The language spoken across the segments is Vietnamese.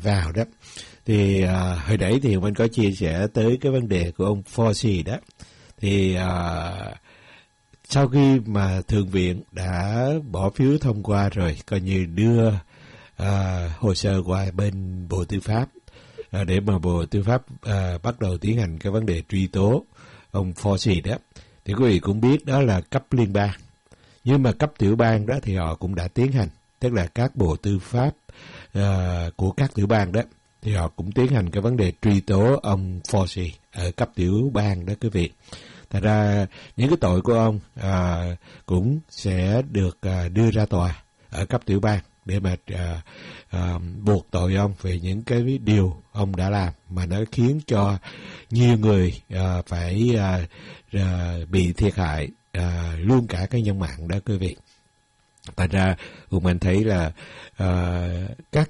vào đó, thì hồi nãy thì mình có chia sẻ tới cái vấn đề của ông Fauci đó. Thì sau khi mà Thượng viện đã bỏ phiếu thông qua rồi, coi như đưa hồ sơ qua bên Bộ Tư pháp, để mà Bộ Tư pháp bắt đầu tiến hành cái vấn đề truy tố ông Fauci đó. Thì quý vị cũng biết đó là cấp liên bang, nhưng mà cấp tiểu bang đó thì họ cũng đã tiến hành, tức là các bộ tư pháp của các tiểu bang đó thì họ cũng tiến hành cái vấn đề truy tố ông Fauci ở cấp tiểu bang đó quý vị. Thật ra những cái tội của ông cũng sẽ được đưa ra tòa ở cấp tiểu bang để mà buộc tội ông về những cái điều ông đã làm mà nó khiến cho nhiều người phải bị thiệt hại, luôn cả cái nhân mạng đó quý vị. Thành ra mình thấy là các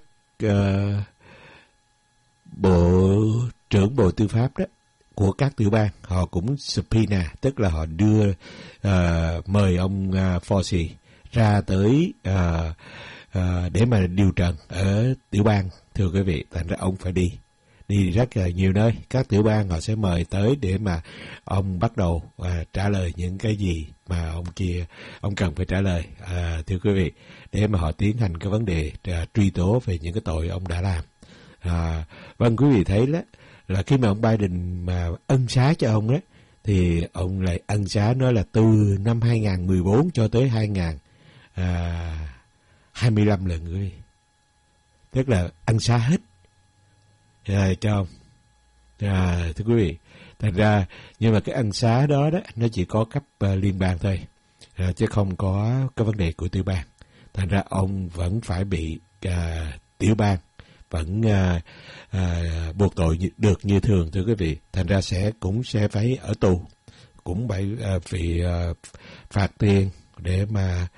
bộ trưởng Bộ Tư pháp đó của các tiểu bang họ cũng subpoena, tức là họ đưa mời ông Fauci ra tới để mà điều trần ở tiểu bang, thưa quý vị. Thành ra ông phải đi rất là nhiều nơi. Các tiểu bang họ sẽ mời tới để mà ông bắt đầu trả lời những cái gì mà ông cần phải trả lời, thưa quý vị, để mà họ tiến hành cái vấn đề truy tố về những cái tội ông đã làm. Vâng, quý vị thấy đó là khi mà ông Biden mà ân xá cho ông đó, thì ông lại ân xá nó là từ năm 2014 cho tới 2025 lần quý vị. Tức là ân xá hết cho ông. Thưa quý vị, thành ra nhưng mà cái ân xá đó nó chỉ có cấp liên bang thôi, chứ không có cái vấn đề của tiểu bang. Thành ra ông vẫn phải bị tiểu bang vẫn buộc tội được như thường, thưa quý vị. Thành ra cũng sẽ phải ở tù, cũng phải bị phạt tiền để mà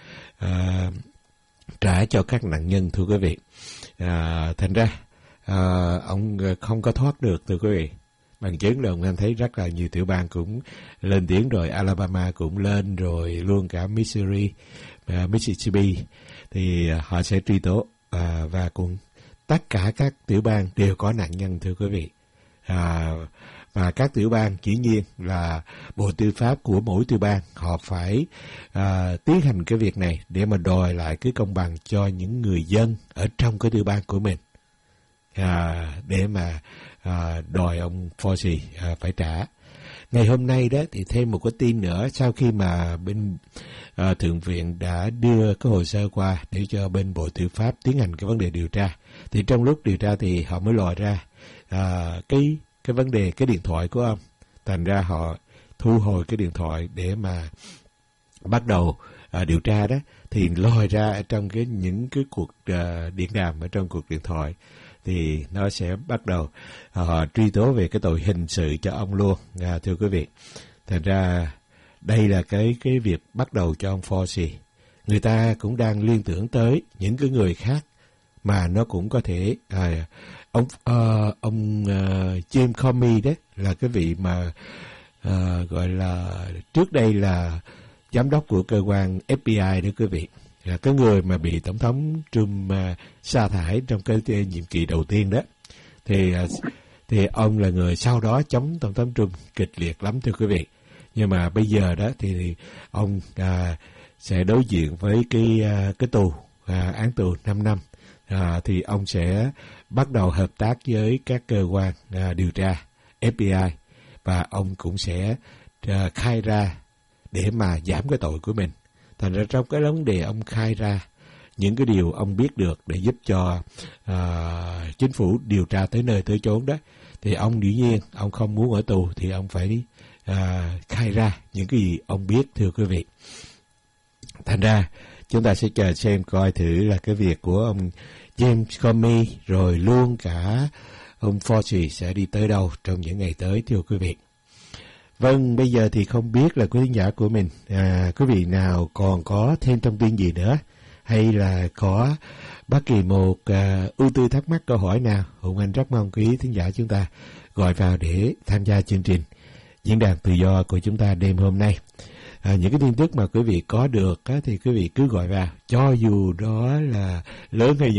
trả cho các nạn nhân, thưa quý vị. Thành ra ông không có thoát được, thưa quý vị. Bằng chứng là ông thấy rất là nhiều tiểu bang cũng lên tiếng rồi, Alabama cũng lên rồi, luôn cả Missouri, Mississippi thì họ sẽ truy tố, và cũng tất cả các tiểu bang đều có nạn nhân, thưa quý vị. Và các tiểu bang chỉ nhiên là Bộ Tư pháp của mỗi tiểu bang họ phải tiến hành cái việc này để mà đòi lại cái công bằng cho những người dân ở trong cái tiểu bang của mình, để mà đòi ông Fauci phải trả. Ngày hôm nay đó thì thêm một cái tin nữa, sau khi mà bên Thượng viện đã đưa cái hồ sơ qua để cho bên Bộ Tư pháp tiến hành cái vấn đề điều tra, thì trong lúc điều tra thì họ mới lòi ra cái vấn đề cái điện thoại của ông. Thành ra họ thu hồi cái điện thoại để mà bắt đầu điều tra đó, thì lòi ra ở trong những cái cuộc điện đàm ở trong cuộc điện thoại thì nó sẽ bắt đầu họ truy tố về cái tội hình sự cho ông luôn, thưa quý vị. Thành ra đây là cái việc bắt đầu cho ông Fauci. Người ta cũng đang liên tưởng tới những cái người khác mà nó cũng có thể ông James Comey đó là cái vị mà gọi là trước đây là giám đốc của cơ quan FBI đó quý vị, là cái người mà bị Tổng thống Trump sa thải trong cái nhiệm kỳ đầu tiên đó, thì ông là người sau đó chống Tổng thống Trump kịch liệt lắm, thưa quý vị. Nhưng mà bây giờ đó thì ông sẽ đối diện với cái tù, án tù 5 năm. Thì ông sẽ bắt đầu hợp tác với các cơ quan điều tra FBI, và ông cũng sẽ khai ra để mà giảm cái tội của mình. Thành ra trong cái vấn đề ông khai ra những cái điều ông biết được để giúp cho chính phủ điều tra tới nơi tới chốn đó, thì ông dĩ nhiên ông không muốn ở tù thì ông phải khai ra những cái gì ông biết, thưa quý vị. Thành ra chúng ta sẽ chờ xem coi thử là cái việc của ông James Comey rồi luôn cả ông Fauci sẽ đi tới đâu trong những ngày tới, thưa quý vị. Vâng, bây giờ thì không biết là quý khán giả của mình, quý vị nào còn có thêm thông tin gì nữa, hay là có bất kỳ một ưu tư thắc mắc câu hỏi nào, Hùng Anh rất mong quý thính giả chúng ta gọi vào để tham gia chương trình Diễn đàn Tự do của chúng ta đêm hôm nay. Những cái tin tức mà quý vị có được thì quý vị cứ gọi vào, cho dù đó là lớn hay nhỏ,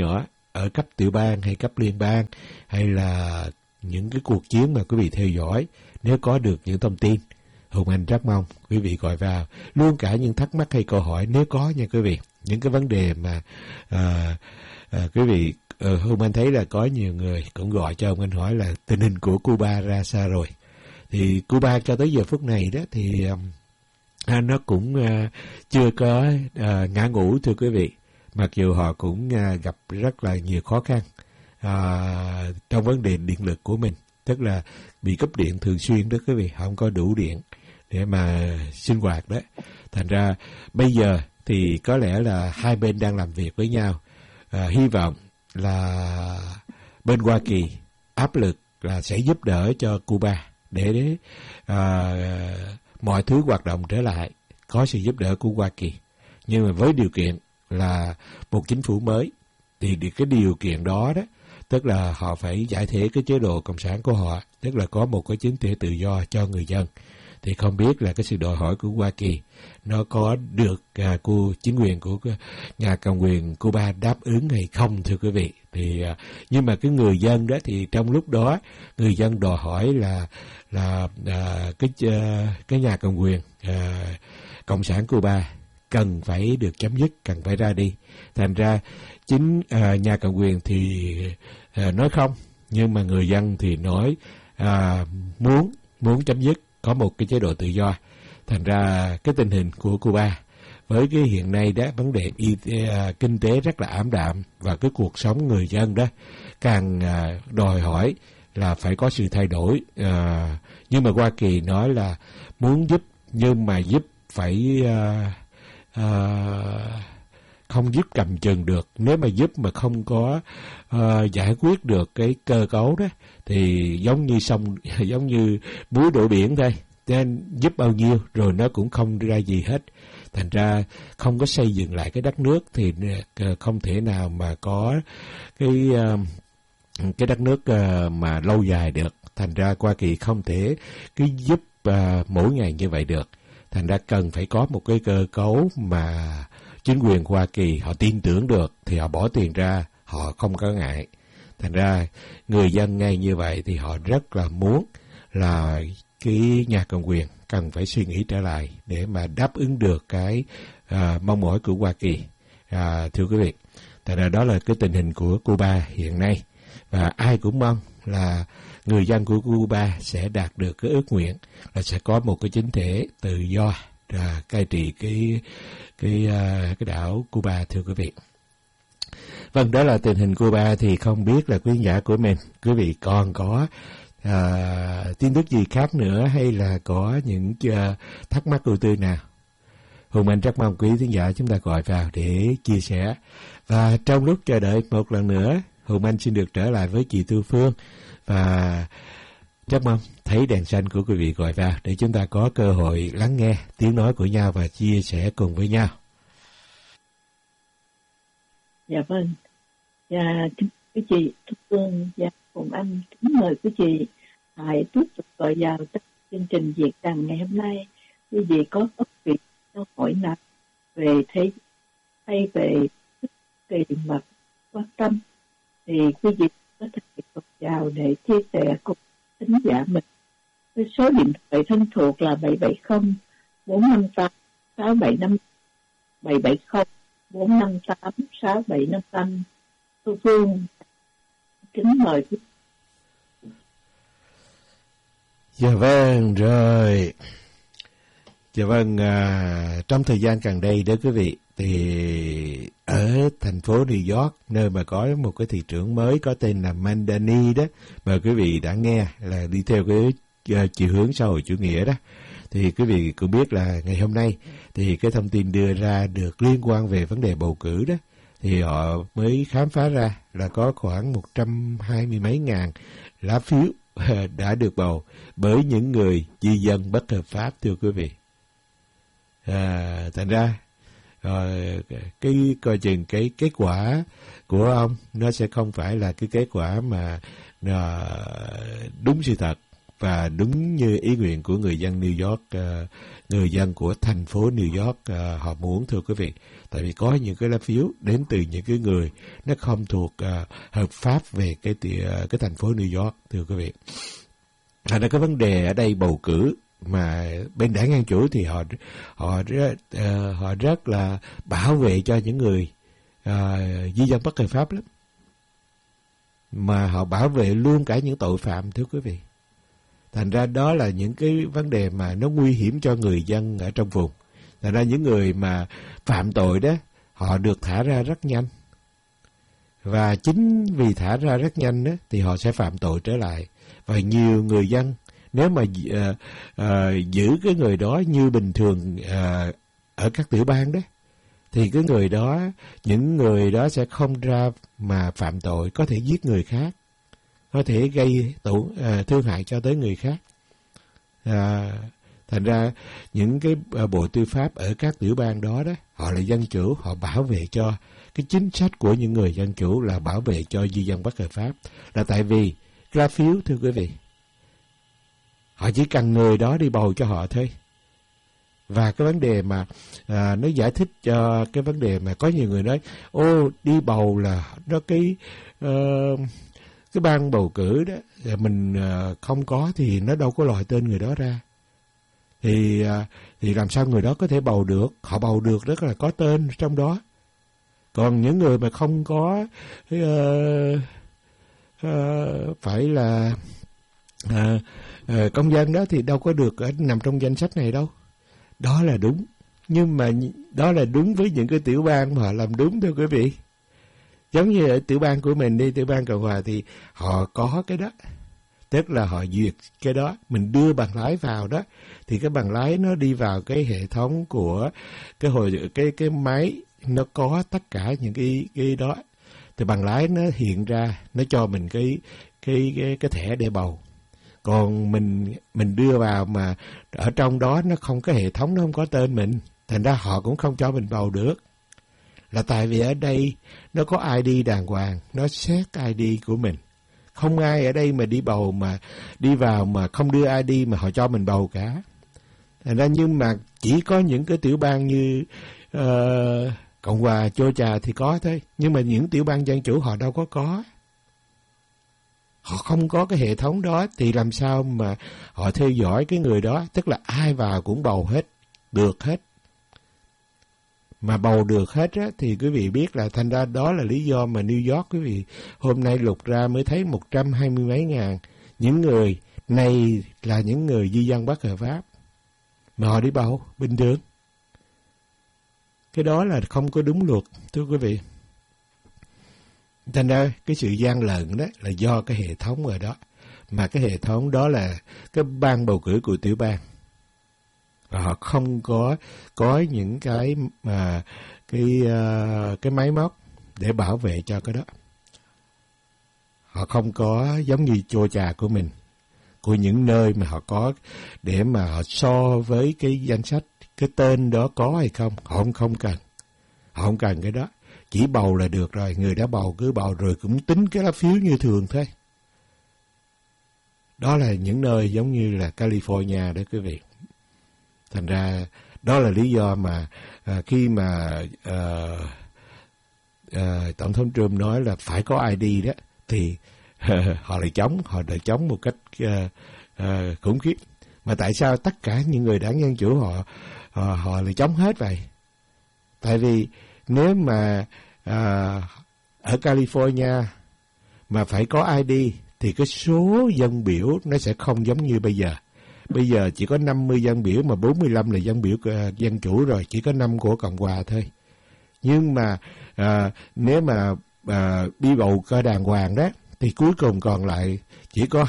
ở cấp tiểu bang hay cấp liên bang, hay là những cái cuộc chiến mà quý vị theo dõi, nếu có được những thông tin, Hùng Anh rất mong quý vị gọi vào, luôn cả những thắc mắc hay câu hỏi nếu có nha quý vị. Những cái vấn đề mà quý vị, Hùng Anh thấy là có nhiều người cũng gọi cho Hùng Anh hỏi là tình hình của Cuba ra sao rồi. Thì Cuba cho tới giờ phút này đó thì nó cũng chưa có ngã ngũ thưa quý vị, mặc dù họ cũng gặp rất là nhiều khó khăn trong vấn đề điện lực của mình, tức là bị cúp điện thường xuyên đó quý vị, không có đủ điện để mà sinh hoạt đó. Thành ra bây giờ thì có lẽ là hai bên đang làm việc với nhau, hy vọng là bên Hoa Kỳ áp lực là sẽ giúp đỡ cho Cuba để mọi thứ hoạt động trở lại, có sự giúp đỡ của Hoa Kỳ, nhưng mà với điều kiện là một chính phủ mới. Thì cái điều kiện đó đó, tức là họ phải giải thể cái chế độ cộng sản của họ, tức là có một cái chính thể tự do cho người dân. Thì không biết là cái sự đòi hỏi của Hoa Kỳ nó có được chính quyền của nhà cầm quyền Cuba đáp ứng hay không thưa quý vị. Thì nhưng mà cái người dân đó thì trong lúc đó người dân đòi hỏi là cái nhà cầm quyền cộng sản Cuba cần phải được chấm dứt, cần phải ra đi. Thành ra chính nhà cầm quyền thì nói không, nhưng mà người dân thì nói muốn chấm dứt, có một cái chế độ tự do. Thành ra cái tình hình của Cuba với cái hiện nay đó, vấn đề kinh tế rất là ảm đạm, và cái cuộc sống người dân đó càng đòi hỏi là phải có sự thay đổi. Nhưng mà Hoa Kỳ nói là muốn giúp, nhưng mà giúp phải không giúp cầm chừng được. Nếu mà giúp mà không có giải quyết được cái cơ cấu đó thì giống như muối đổ biển thôi, nên giúp bao nhiêu rồi nó cũng không ra gì hết. Thành ra không có xây dựng lại cái đất nước thì không thể nào mà có cái đất nước mà lâu dài được. Thành ra Hoa Kỳ không thể cứ giúp mỗi ngày như vậy được. Thành ra cần phải có một cái cơ cấu mà chính quyền Hoa Kỳ họ tin tưởng được thì họ bỏ tiền ra, họ không có ngại. Thành ra người dân ngay như vậy thì họ rất là muốn là cái nhà cầm quyền cần phải suy nghĩ trở lại để mà đáp ứng được cái mong mỏi của Hoa Kỳ. Thưa quý vị, tại ra đó là cái tình hình của Cuba hiện nay, và ai cũng mong là người dân của Cuba sẽ đạt được cái ước nguyện là sẽ có một cái chính thể tự do cai trị cái đảo Cuba thưa quý vị. Vâng, đó là tình hình Cuba. Thì không biết là quý khán giả của mình, quý vị còn có tin tức gì khác nữa, hay là có những thắc mắc ưu tư nào? Hùng Anh rất mong quý khán giả chúng ta gọi vào để chia sẻ. Và trong lúc chờ đợi một lần nữa, Hùng Anh xin được trở lại với chị Tư Phương, và rất mong thấy đèn xanh của quý vị gọi vào để chúng ta có cơ hội lắng nghe tiếng nói của nhau và chia sẻ cùng với nhau. Dạ vâng. Dạ kính quý chị Tư Phương và Hùng Anh kính mời quý chị hãy tiếp tục gọi vào chương trình Việt Đằng ngày hôm nay. Quý vị có bất kỳ câu hỏi nào về thế hay về bất kỳ mà quan tâm thì quý vị có thể gọi vào để chia sẻ cùng thính giả mình. Với số điện thoại thân thuộc là 770 458 675 770 458 6755. Thu Phương kính mời quý. Dạ vâng, rồi. Dạ vâng, trong thời gian gần đây đó quý vị, thì ở thành phố New York, nơi mà có một cái thị trưởng mới có tên là Mandani đó, mà quý vị đã nghe là đi theo cái chiều hướng xã hội chủ nghĩa đó, thì quý vị cũng biết là ngày hôm nay thì cái thông tin đưa ra được liên quan về vấn đề bầu cử đó, thì họ mới khám phá ra là có khoảng 120 mấy ngàn lá phiếu đã được bầu bởi những người di dân bất hợp pháp thưa quý vị. Thành ra cái coi chừng cái kết quả của ông nó sẽ không phải là cái kết quả mà đúng sự thật, và đúng như ý nguyện của người dân New York, người dân của thành phố New York họ muốn, thưa quý vị. Tại vì có những cái lá phiếu đến từ những cái người nó không thuộc hợp pháp về cái thành phố New York, thưa quý vị. Thành ra cái vấn đề ở đây bầu cử mà bên đảng Dân Chủ thì họ rất là bảo vệ cho những người di dân bất hợp pháp lắm, mà họ bảo vệ luôn cả những tội phạm, thưa quý vị. Thành ra đó là những cái vấn đề mà nó nguy hiểm cho người dân ở trong vùng. Thành ra những người mà phạm tội đó, họ được thả ra rất nhanh. Và chính vì thả ra rất nhanh đó, thì họ sẽ phạm tội trở lại. Và nhiều người dân, nếu mà giữ cái người đó như bình thường ở các tiểu bang đó, thì cái người đó, những người đó sẽ không ra mà phạm tội, có thể giết người khác, có thể gây thương hại cho tới người khác. Thành ra những cái bộ tư pháp ở các tiểu bang đó đó, họ là dân chủ, họ bảo vệ cho cái chính sách của những người dân chủ là bảo vệ cho di dân bất hợp pháp, là tại vì lá phiếu, thưa quý vị, họ chỉ cần người đó đi bầu cho họ thôi. Và cái vấn đề mà nó giải thích cho cái vấn đề mà có nhiều người nói đi bầu là nó cái ban bầu cử đó mình không có thì nó đâu có loại tên người đó ra, thì làm sao người đó có thể bầu được? Họ bầu được rất là có tên trong đó. Còn những người mà không có phải là công dân đó thì đâu có được nằm trong danh sách này đâu. Đó là đúng. Nhưng mà đó là đúng với những cái tiểu bang mà họ làm đúng, thưa quý vị. Giống như ở tiểu bang của mình đi, tiểu bang Cộng Hòa thì họ có cái đó. Tức là họ duyệt cái đó, mình đưa bằng lái vào đó, thì cái bằng lái nó đi vào cái hệ thống của cái máy, nó có tất cả những cái đó. Thì bằng lái nó hiện ra, nó cho mình cái thẻ để bầu. Còn mình đưa vào mà ở trong đó nó không có hệ thống, nó không có tên mình, thành ra họ cũng không cho mình bầu được. Là tại vì ở đây nó có ID đàng hoàng, nó xét ID của mình. Không ai ở đây mà đi bầu mà đi vào mà không đưa ID mà họ cho mình bầu cả. Thành ra nhưng mà chỉ có những cái tiểu bang như Cộng hòa, Georgia thì có thôi. Nhưng mà những tiểu bang dân chủ họ đâu có. Họ không có cái hệ thống đó thì làm sao mà họ theo dõi cái người đó. Tức là ai vào cũng bầu hết, được hết. Mà bầu được hết á, thì quý vị biết là thành ra đó là lý do mà New York, quý vị, hôm nay lục ra mới thấy 120 mấy ngàn. Những người này là những người di dân bất hợp pháp. Mà họ đi bầu, bình thường. Cái đó là không có đúng luật, thưa quý vị. Thành ra cái sự gian lận đó là do cái hệ thống ở đó. Mà cái hệ thống đó là cái ban bầu cử của tiểu bang. Và họ không có những cái mà cái máy móc để bảo vệ cho cái đó. Họ không có giống như Georgia của mình, của những nơi mà họ có để mà họ so với cái danh sách, cái tên đó có hay không. Họ không cần. Họ không cần cái đó. Chỉ bầu là được rồi, người đã bầu cứ bầu rồi cũng tính cái lá phiếu như thường thôi. Đó là những nơi giống như là California đó quý vị. Thành ra đó là lý do mà khi mà Tổng thống Trump nói là phải có ID đó, thì họ lại chống một cách khủng khiếp. Mà tại sao tất cả những người đảng Dân Chủ họ lại chống hết vậy? Tại vì nếu mà ở California mà phải có ID thì cái số dân biểu nó sẽ không giống như bây giờ. Bây giờ chỉ có 50 dân biểu mà 45 là dân biểu Dân Chủ rồi, chỉ có 5 của Cộng Hòa thôi. Nhưng mà nếu mà đi bầu cơ đàng hoàng đó, thì cuối cùng còn lại chỉ có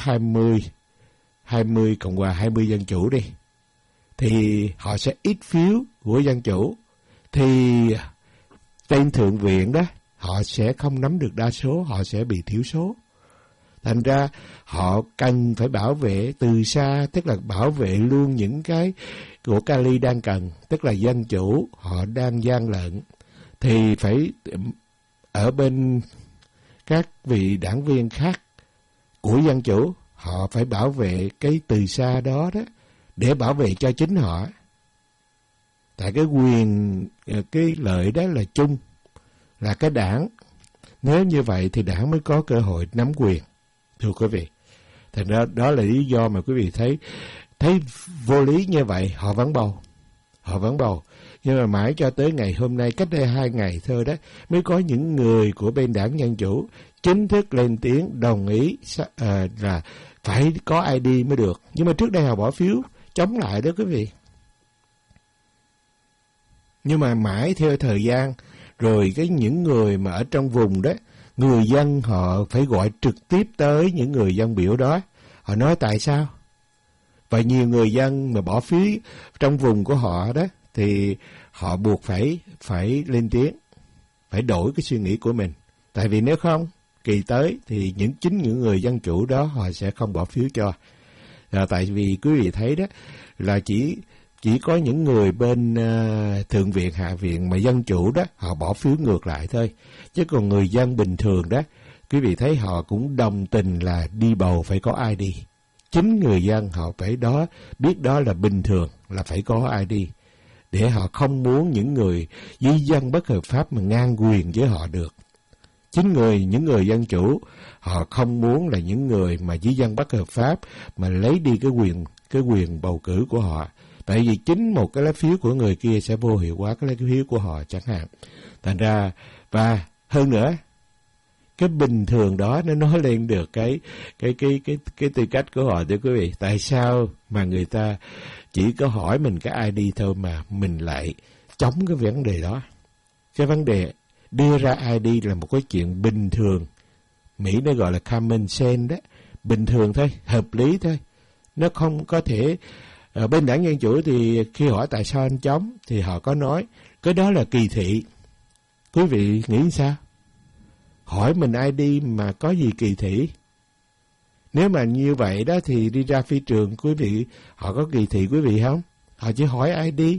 20 Cộng Hòa, 20 Dân Chủ đi. Thì họ sẽ ít phiếu của Dân Chủ. Thì trên Thượng viện đó, họ sẽ không nắm được đa số, họ sẽ bị thiểu số. Thành ra họ cần phải bảo vệ từ xa, tức là bảo vệ luôn những cái của Cali đang cần, tức là Dân Chủ, họ đang gian lận. Thì phải ở bên các vị đảng viên khác của Dân Chủ, họ phải bảo vệ cái từ xa đó đó, để bảo vệ cho chính họ. Tại cái quyền, cái lợi đó là chung, là cái đảng. Nếu như vậy thì đảng mới có cơ hội nắm quyền, thưa quý vị. Thành ra đó là lý do mà quý vị thấy vô lý như vậy, họ vẫn bầu. Nhưng mà mãi cho tới ngày hôm nay, cách đây 2 ngày thôi đó, mới có những người của bên đảng Dân Chủ chính thức lên tiếng đồng ý là phải có ID mới được. Nhưng mà trước đây họ bỏ phiếu chống lại đó quý vị. Nhưng mà mãi theo thời gian, rồi những người mà ở trong vùng đó, người dân họ phải gọi trực tiếp tới những người dân biểu đó. Họ nói tại sao? Và nhiều người dân mà bỏ phiếu trong vùng của họ đó, thì họ buộc phải lên tiếng, phải đổi cái suy nghĩ của mình. Tại vì nếu không, kỳ tới thì chính những người dân chủ đó họ sẽ không bỏ phiếu cho. Tại vì quý vị thấy đó là chỉ có những người bên Thượng viện, Hạ viện mà dân chủ đó họ bỏ phiếu ngược lại thôi. Chứ còn người dân bình thường đó, quý vị thấy họ cũng đồng tình là đi bầu phải có ID. Chính người dân họ phải biết đó là bình thường, là phải có ID. Để họ không muốn những người di dân bất hợp pháp mà ngang quyền với họ được. Những người dân chủ họ không muốn là những người mà di dân bất hợp pháp mà lấy đi cái quyền bầu cử của họ. Tại vì chính một cái lá phiếu của người kia sẽ vô hiệu hóa cái lá phiếu của họ chẳng hạn. Thành ra, và hơn nữa, cái bình thường đó nó nói lên được cái tư cách của họ, thưa quý vị. Tại sao mà người ta chỉ có hỏi mình cái ID thôi mà mình lại chống cái vấn đề đó? Cái vấn đề đưa ra ID là một cái chuyện bình thường. Mỹ nó gọi là common sense đó. Bình thường thôi, hợp lý thôi. Nó không có thể... bên đảng Dân Chủ thì khi hỏi tại sao anh chống thì họ có nói cái đó là kỳ thị. Quý vị nghĩ sao? Hỏi mình ID mà có gì kỳ thị? Nếu mà như vậy đó thì đi ra phi trường, quý vị, họ có kỳ thị quý vị không? Họ chỉ hỏi ID.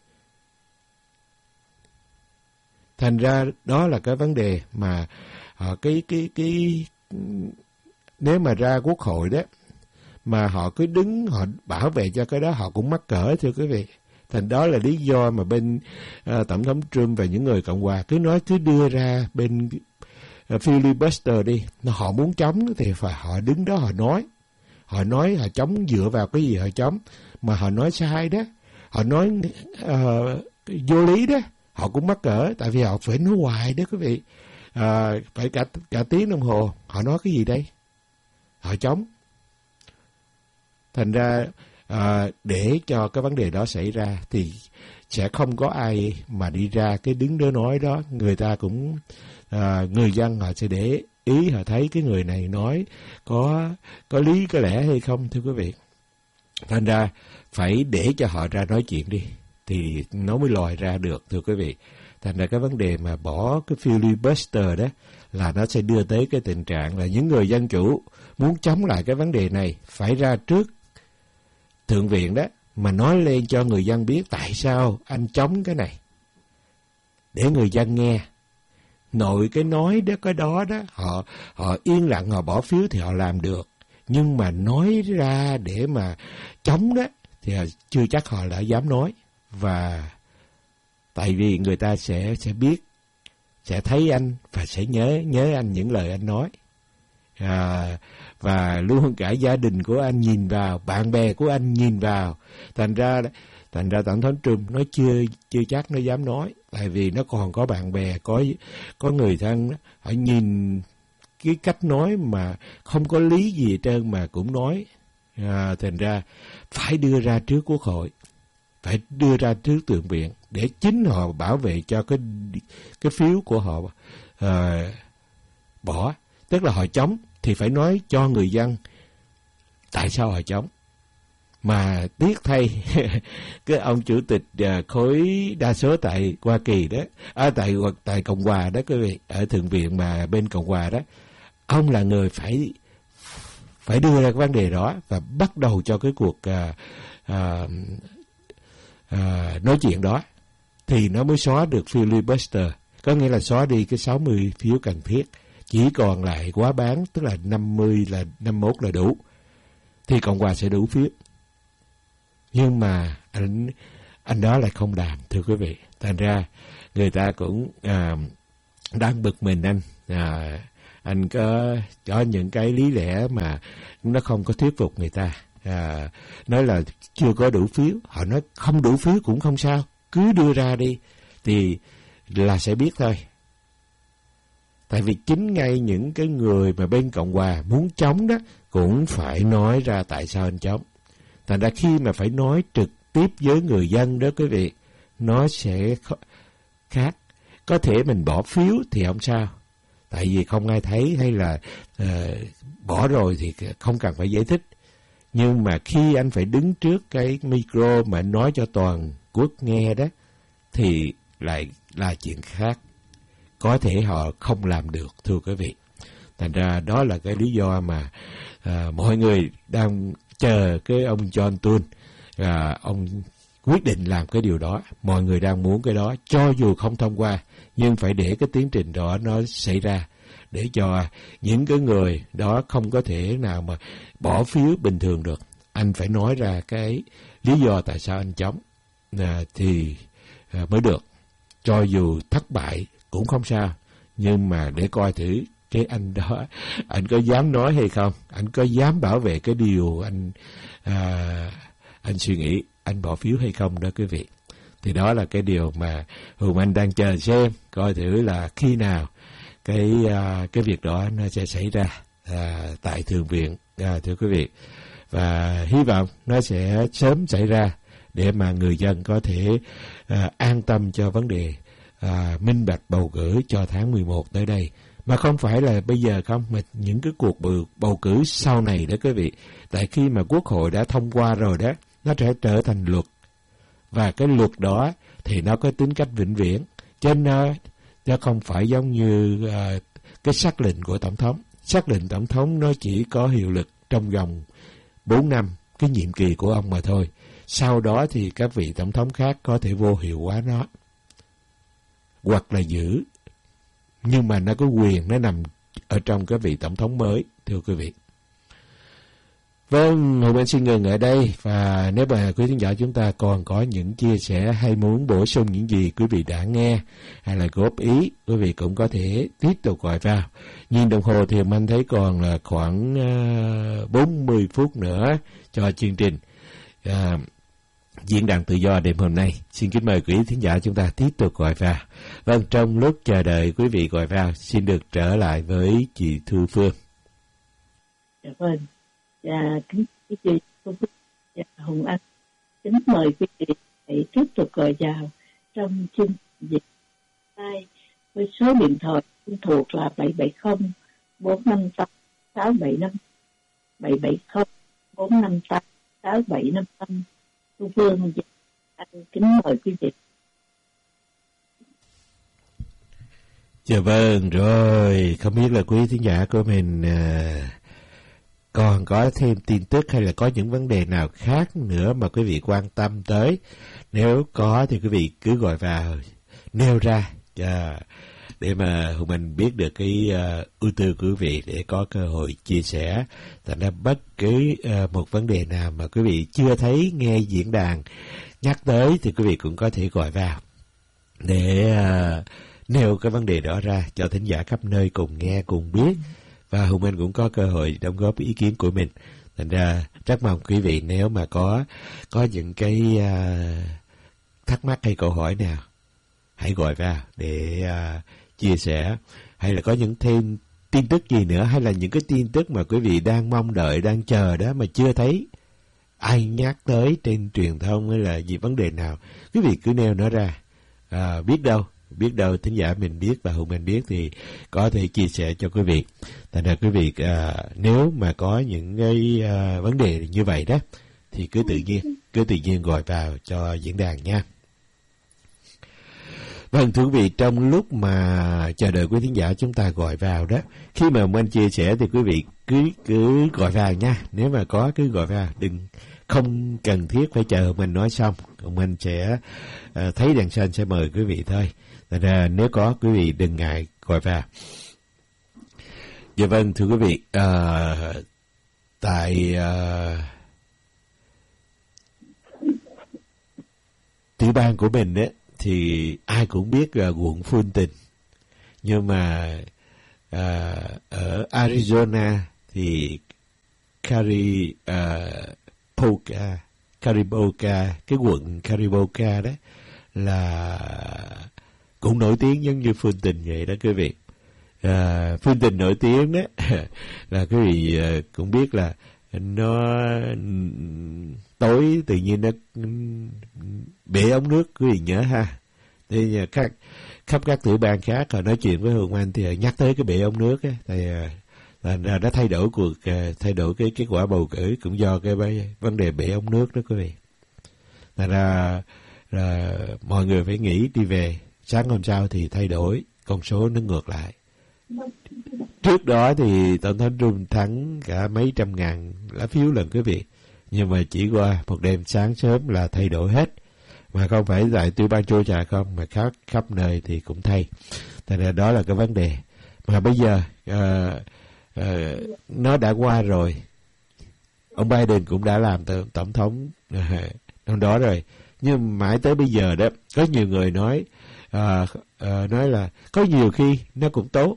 Thành ra đó là cái vấn đề mà họ nếu mà ra quốc hội đó mà họ cứ đứng họ bảo vệ cho cái đó, họ cũng mắc cỡ, thưa quý vị. Thành đó là lý do mà bên Tổng thống Trump và những người Cộng hòa cứ đưa ra bên filibuster đi, họ muốn chống thì phải họ đứng đó họ nói họ chống dựa vào cái gì họ chống, mà họ nói sai đó, họ nói vô lý đó, họ cũng mắc cỡ, tại vì họ phải nói hoài đó quý vị, phải cả tiếng đồng hồ, họ nói cái gì đây, họ chống. Thành ra để cho cái vấn đề đó xảy ra thì sẽ không có ai mà đi ra cái đứng đó nói đó. Người ta cũng người dân họ sẽ để ý, họ thấy cái người này nói có lý có lẽ hay không, thưa quý vị. Thành ra phải để cho họ ra nói chuyện đi thì nó mới lòi ra được, thưa quý vị. Thành ra cái vấn đề mà bỏ cái filibuster đó là nó sẽ đưa tới cái tình trạng là những người dân chủ muốn chống lại cái vấn đề này phải ra trước Thượng viện đó mà nói lên cho người dân biết tại sao anh chống cái này, để người dân nghe. Nội cái nói đó, cái đó đó, họ yên lặng, họ bỏ phiếu thì họ làm được. Nhưng mà nói ra để mà chống đó thì chưa chắc họ đã dám nói. Và tại vì người ta sẽ biết, sẽ thấy anh và sẽ nhớ anh những lời anh nói. Và luôn cả gia đình của anh nhìn vào, bạn bè của anh nhìn vào. Thành ra Tổng thống Trump nó chưa chắc nó dám nói, tại vì nó còn có bạn bè, có người thân, họ nhìn cái cách nói mà không có lý gì hết trơn mà cũng nói. Thành ra phải đưa ra trước Quốc hội, phải đưa ra trước Thượng viện để chính họ bảo vệ cho cái phiếu của họ bỏ. Tức là họ chống thì phải nói cho người dân tại sao họ chống. Mà tiếc thay cái ông chủ tịch khối đa số tại Hoa Kỳ đó, tại Cộng hòa đó quý vị, ở Thượng viện mà bên Cộng hòa đó, ông là người phải đưa ra cái vấn đề đó và bắt đầu cho cái cuộc nói chuyện đó thì nó mới xóa được filibuster, có nghĩa là xóa đi cái 60 phiếu cần thiết, chỉ còn lại quá bán, tức là 51 là đủ. thì Cộng hòa sẽ đủ phiếu. Nhưng mà anh đó lại không làm, thưa quý vị. Thành ra người ta cũng đang bực mình anh có những cái lý lẽ mà nó không có thuyết phục người ta. Nói là chưa có đủ phiếu, họ nói không đủ phiếu cũng không sao, cứ đưa ra đi thì là sẽ biết thôi. Tại vì chính ngay những cái người mà bên Cộng hòa muốn chống đó cũng phải nói ra tại sao anh chống. Thành ra khi mà phải nói trực tiếp với người dân đó quý vị, nó sẽ khác. Có thể mình bỏ phiếu thì không sao, tại vì không ai thấy, hay là bỏ rồi thì không cần phải giải thích. Nhưng mà khi anh phải đứng trước cái micro mà anh nói cho toàn quốc nghe đó, thì lại là chuyện khác. Có thể họ không làm được, thưa quý vị. Thành ra đó là cái lý do mà mọi người đang chờ cái ông John Thune, ông quyết định làm cái điều đó. Mọi người đang muốn cái đó, cho dù không thông qua, nhưng phải để cái tiến trình đó nó xảy ra, để cho những cái người đó không có thể nào mà bỏ phiếu bình thường được. Anh phải nói ra cái lý do tại sao anh chống thì mới được. Cho dù thất bại cũng không sao, nhưng mà để coi thử cái anh đó, anh có dám nói hay không, anh có dám bảo vệ cái điều anh suy nghĩ, anh bỏ phiếu hay không đó quý vị. Thì đó là cái điều mà Hùng Anh đang chờ xem, coi thử là khi nào cái việc đó nó sẽ xảy ra tại Thượng viện, thưa quý vị. Và hy vọng nó sẽ sớm xảy ra để mà người dân có thể an tâm cho vấn đề minh bạch bầu cử cho tháng 11 tới đây. Mà không phải là bây giờ không, mà những cái cuộc bầu cử sau này đó quý vị. Tại khi mà Quốc hội đã thông qua rồi đó, nó sẽ trở thành luật. Và cái luật đó thì nó có tính cách vĩnh viễn. Cho nên nó không phải giống như cái sắc lệnh của Tổng thống. Sắc lệnh Tổng thống nó chỉ có hiệu lực trong vòng 4 năm, cái nhiệm kỳ của ông mà thôi. Sau đó thì các vị Tổng thống khác có thể vô hiệu hóa nó, hoặc là giữ. Nhưng mà nó có quyền, nó nằm ở trong cái vị Tổng thống mới, thưa quý vị. Vâng, Hùng Anh xin ngừng ở đây. Và nếu mà quý khán giả chúng ta còn có những chia sẻ hay muốn bổ sung những gì quý vị đã nghe, hay là góp ý, quý vị cũng có thể tiếp tục gọi vào. Nhìn đồng hồ thì Hùng Anh thấy còn là khoảng 40 phút nữa cho chương trình Diễn đàn Tự do đêm hôm nay. Xin kính mời quý khán giả chúng ta tiếp tục gọi vào. Vâng, trong lúc chờ đợi quý vị gọi vào, xin được trở lại với chị Thu Phương. Dạ vâng. Kính quý vị, Hùng Anh kính mời quý vị hãy tiếp tục gọi vào trong chương trình này với số điện thoại thuộc là 770 458 6755, 770 458 6755. Thu Phương anh kính mời quý vị. Dạ vâng, rồi không biết là quý thính giả của mình còn có thêm tin tức hay là có những vấn đề nào khác nữa mà quý vị quan tâm tới. Nếu có thì quý vị cứ gọi vào, nêu ra để mà Hùng Anh biết được cái ưu tư của quý vị để có cơ hội chia sẻ. Thành ra bất cứ một vấn đề nào mà quý vị chưa thấy nghe diễn đàn nhắc tới thì quý vị cũng có thể gọi vào để nêu cái vấn đề đó ra cho thính giả khắp nơi cùng nghe, cùng biết. Và Hùng Anh cũng có cơ hội đóng góp ý kiến của mình. Thành ra rất mong quý vị nếu mà có những cái thắc mắc hay câu hỏi nào, hãy gọi vào để chia sẻ, hay là có những thêm tin tức gì nữa, hay là những cái tin tức mà quý vị đang mong đợi, đang chờ đó mà chưa thấy ai nhắc tới trên truyền thông hay là gì vấn đề nào, quý vị cứ nêu nó ra. Biết đâu thính giả mình biết và Hùng Anh biết thì có thể chia sẻ cho quý vị. Thành ra quý vị nếu mà có những cái vấn đề như vậy đó thì cứ tự nhiên gọi vào cho diễn đàn nha. Vâng, thưa quý vị, trong lúc mà chờ đợi quý thính giả chúng ta gọi vào đó, khi mà Hùng Anh chia sẻ thì quý vị cứ gọi vào nha. Nếu mà có cứ gọi vào, không cần thiết phải chờ Hùng Anh nói xong. Hùng Anh sẽ thấy đèn xanh sẽ mời quý vị thôi. Thành ra nếu có quý vị đừng ngại gọi vào. Dạ vâng, thưa quý vị, tại tiểu bang của mình á, thì ai cũng biết là quận Fulton, nhưng mà ở Arizona thì Cariboca, cái quận Cariboca đó là cũng nổi tiếng giống như Fulton vậy đó quý vị. Fulton nổi tiếng đó là quý vị cũng biết là nó tối tự nhiên nó bể ống nước, quý vị nhớ ha. Thì khắp các tiểu bang khác họ nói chuyện với Hồng Anh thì nhắc tới cái bể ống nước á, thì đã thay đổi cái kết quả bầu cử cũng do cái vấn đề bể ống nước đó quý vị. Thành ra là mọi người phải nghỉ đi về, sáng hôm sau thì thay đổi con số nó ngược lại. Trước đó thì Tổng thống Trump thắng cả mấy trăm ngàn lá phiếu lần quý vị, nhưng mà chỉ qua một đêm sáng sớm là thay đổi hết, mà không phải tại tiểu bang Georgia không, mà khắp nơi thì cũng thay. Thành ra đó là cái vấn đề mà bây giờ nó đã qua rồi. Ông Biden cũng đã làm tổng thống năm đó rồi, nhưng mãi tới bây giờ đó có nhiều người nói là có nhiều khi nó cũng tốt,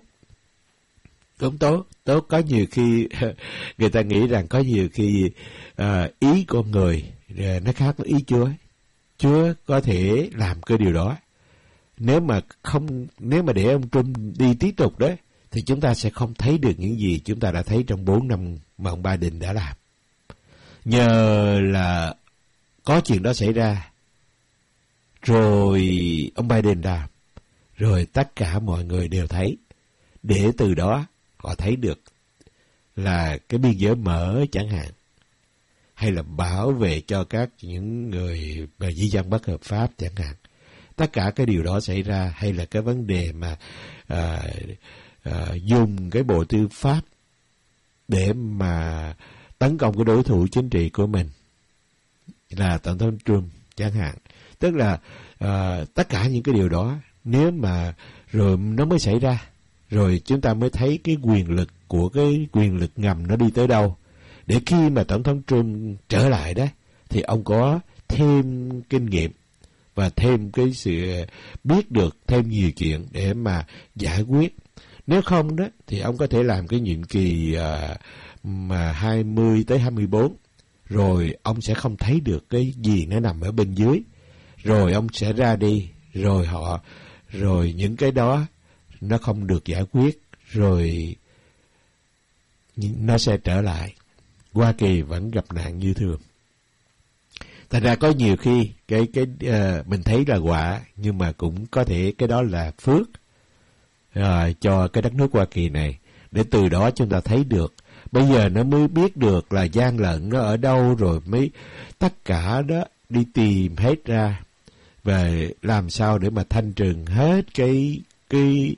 có nhiều khi người ta nghĩ rằng có nhiều khi ý con người nó khác với ý Chúa. Chúa có thể làm cái điều đó. Nếu mà để ông Trump đi tiếp tục đó, thì chúng ta sẽ không thấy được những gì chúng ta đã thấy trong 4 năm mà ông Biden đã làm. Nhờ là có chuyện đó xảy ra, rồi ông Biden làm, rồi tất cả mọi người đều thấy, để từ đó họ thấy được là cái biên giới mở chẳng hạn, hay là bảo vệ cho những người mà di dân bất hợp pháp chẳng hạn. Tất cả cái điều đó xảy ra, hay là cái vấn đề mà dùng cái bộ tư pháp để mà tấn công cái đối thủ chính trị của mình là Tổng thống Trump chẳng hạn. Tức là tất cả những cái điều đó, nếu mà rồi nó mới xảy ra, rồi chúng ta mới thấy cái quyền lực của cái quyền lực ngầm nó đi tới đâu. Để khi mà Tổng thống Trump trở lại đó, thì ông có thêm kinh nghiệm và thêm cái sự biết được thêm nhiều chuyện để mà giải quyết. Nếu không đó, thì ông có thể làm cái nhiệm kỳ mà 20 tới 24, rồi ông sẽ không thấy được cái gì nó nằm ở bên dưới. Rồi ông sẽ ra đi, rồi những cái đó nó không được giải quyết, rồi nó sẽ trở lại. Hoa Kỳ vẫn gặp nạn như thường. Thành ra có nhiều khi mình thấy là quả, nhưng mà cũng có thể cái đó là phước cho cái đất nước Hoa Kỳ này, để từ đó chúng ta thấy được. Bây giờ nó mới biết được là gian lận nó ở đâu, rồi mới tất cả đó đi tìm hết ra, và làm sao để mà thanh trừng hết cái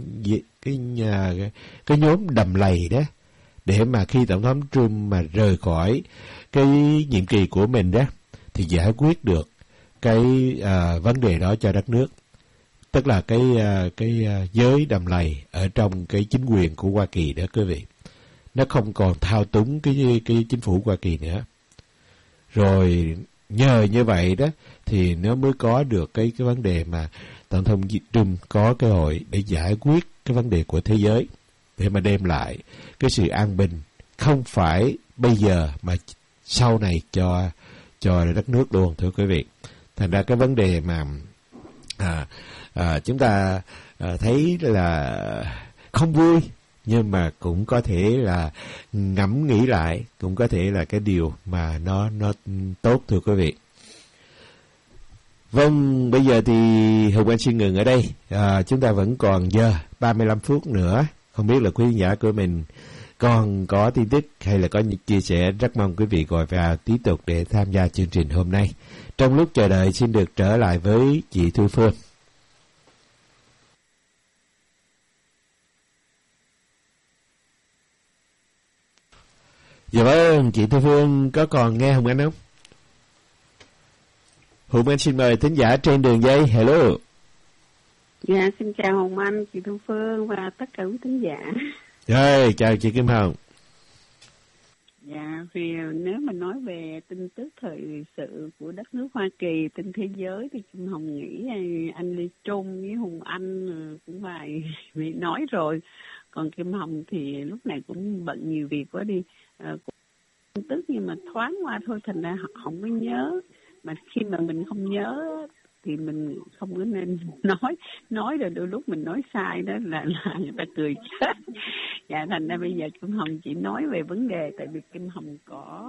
nhóm đầm lầy đó, để mà khi Tổng thống Trump mà rời khỏi cái nhiệm kỳ của mình đó, thì giải quyết được cái vấn đề đó cho đất nước. Tức là cái giới đầm lầy ở trong cái chính quyền của Hoa Kỳ đó quý vị, nó không còn thao túng cái chính phủ Hoa Kỳ nữa. Rồi nhờ như vậy đó, thì nó mới có được cái vấn đề mà Tổng thống Trump có cơ hội để giải quyết cái vấn đề của thế giới, để mà đem lại cái sự an bình, không phải bây giờ mà sau này cho đất nước luôn, thưa quý vị. Thành ra cái vấn đề mà chúng ta thấy là không vui, nhưng mà cũng có thể là ngẫm nghĩ lại, cũng có thể là cái điều mà nó tốt, thưa quý vị. Vâng, bây giờ thì Hùng Anh xin ngừng ở đây. Chúng ta vẫn còn 35 phút nữa. Không biết là quý khán giả của mình còn có tin tức hay là có những chia sẻ, rất mong quý vị gọi vào tiếp tục để tham gia chương trình hôm nay. Trong lúc chờ đợi, xin được trở lại với chị Thu Phương. Dạ vâng, chị Thu Phương có còn nghe Hùng Anh không? Hùng Anh xin mời thính giả trên đường dây. Hello. Dạ, xin chào Hồng Anh, chị Thu Phương và tất cả quý thính giả. Rồi, chào chị Kim Hồng. Dạ, Vì nếu mà nói về tin tức thời sự của đất nước Hoa Kỳ, tin thế giới thì Kim Hồng nghĩ anh Lê Trung với Hùng Anh cũng vài vị nói rồi. Còn Kim Hồng thì lúc này cũng bận nhiều việc quá đi. Tin tức nhưng mà thoáng qua thôi, thành ra không có nhớ. Mà khi mà mình không nhớ thì mình không có nên nói rồi đôi lúc mình nói sai đó là người ta cười chết. Dạ, thành ra bây giờ Kim Hồng chỉ nói về vấn đề, tại vì Kim Hồng có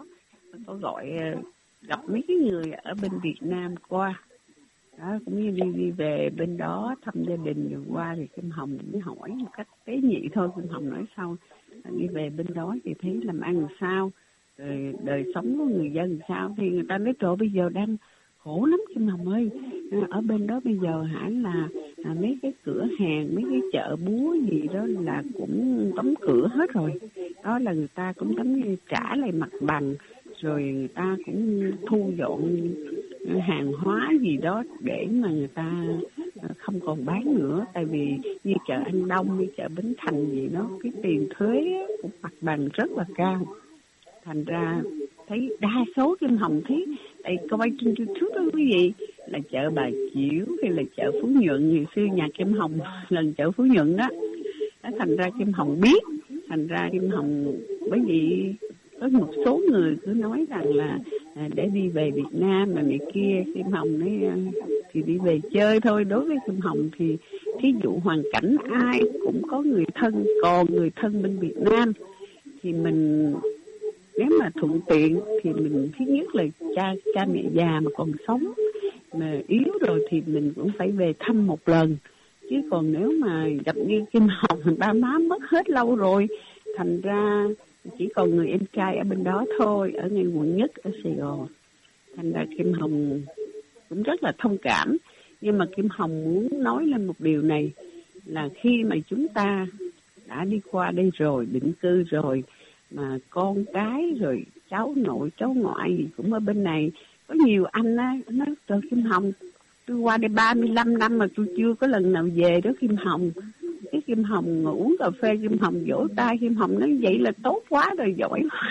gọi gặp mấy cái người ở bên Việt Nam qua đó, cũng như đi về bên đó thăm gia đình rồi qua, thì Kim Hồng mới hỏi một cách tế nhị thôi. Kim Hồng nói sau đi về bên đó thì thấy làm ăn làm sao, rồi đời sống của người dân làm sao, thì người ta nói trời bây giờ đang khổ lắm Kim Hồng ơi, ở bên đó bây giờ là mấy cái cửa hàng, mấy cái chợ búa gì đó là cũng đóng cửa hết rồi. Đó là người ta cũng giống như trả lại mặt bằng, rồi người ta cũng thu dọn hàng hóa gì đó để mà người ta không còn bán nữa. Tại vì như chợ An Đông, như chợ Bến Thành gì đó, cái tiền thuế của mặt bằng rất là cao. Thành ra thấy đa số Kim Hồng thấy tại coi trên YouTube đó quý vị, là chợ Bà Chiểu hay là chợ Phú Nhuận, ngày xưa nhà Kim Hồng lần chợ Phú Nhuận đó. Thành ra Kim Hồng biết, thành ra Kim Hồng, bởi vì có một số người cứ nói rằng là để đi về Việt Nam mà này kia, Kim Hồng nói thì đi về chơi thôi. Đối với Kim Hồng thì thí dụ hoàn cảnh ai cũng có người thân, còn người thân bên Việt Nam thì mình nếu mà thuận tiện thì mình thứ nhất là cha mẹ già mà còn sống, mà yếu rồi thì mình cũng phải về thăm một lần. Chứ còn nếu mà gặp như Kim Hồng, ba má mất hết lâu rồi, thành ra chỉ còn người em trai ở bên đó thôi, ở ngay quận Nhất ở Sài Gòn. Thành ra Kim Hồng cũng rất là thông cảm. Nhưng mà Kim Hồng muốn nói lên một điều này là khi mà chúng ta đã đi qua đây rồi, định cư rồi, mà con cái rồi cháu nội cháu ngoại gì cũng ở bên này, có nhiều anh á nói trời Kim Hồng, tôi qua đây 35 năm mà tôi chưa có lần nào về đó Kim Hồng. Cái Kim Hồng ngồi uống cà phê, Kim Hồng vỗ tay, Kim Hồng nói vậy là tốt quá rồi, giỏi quá.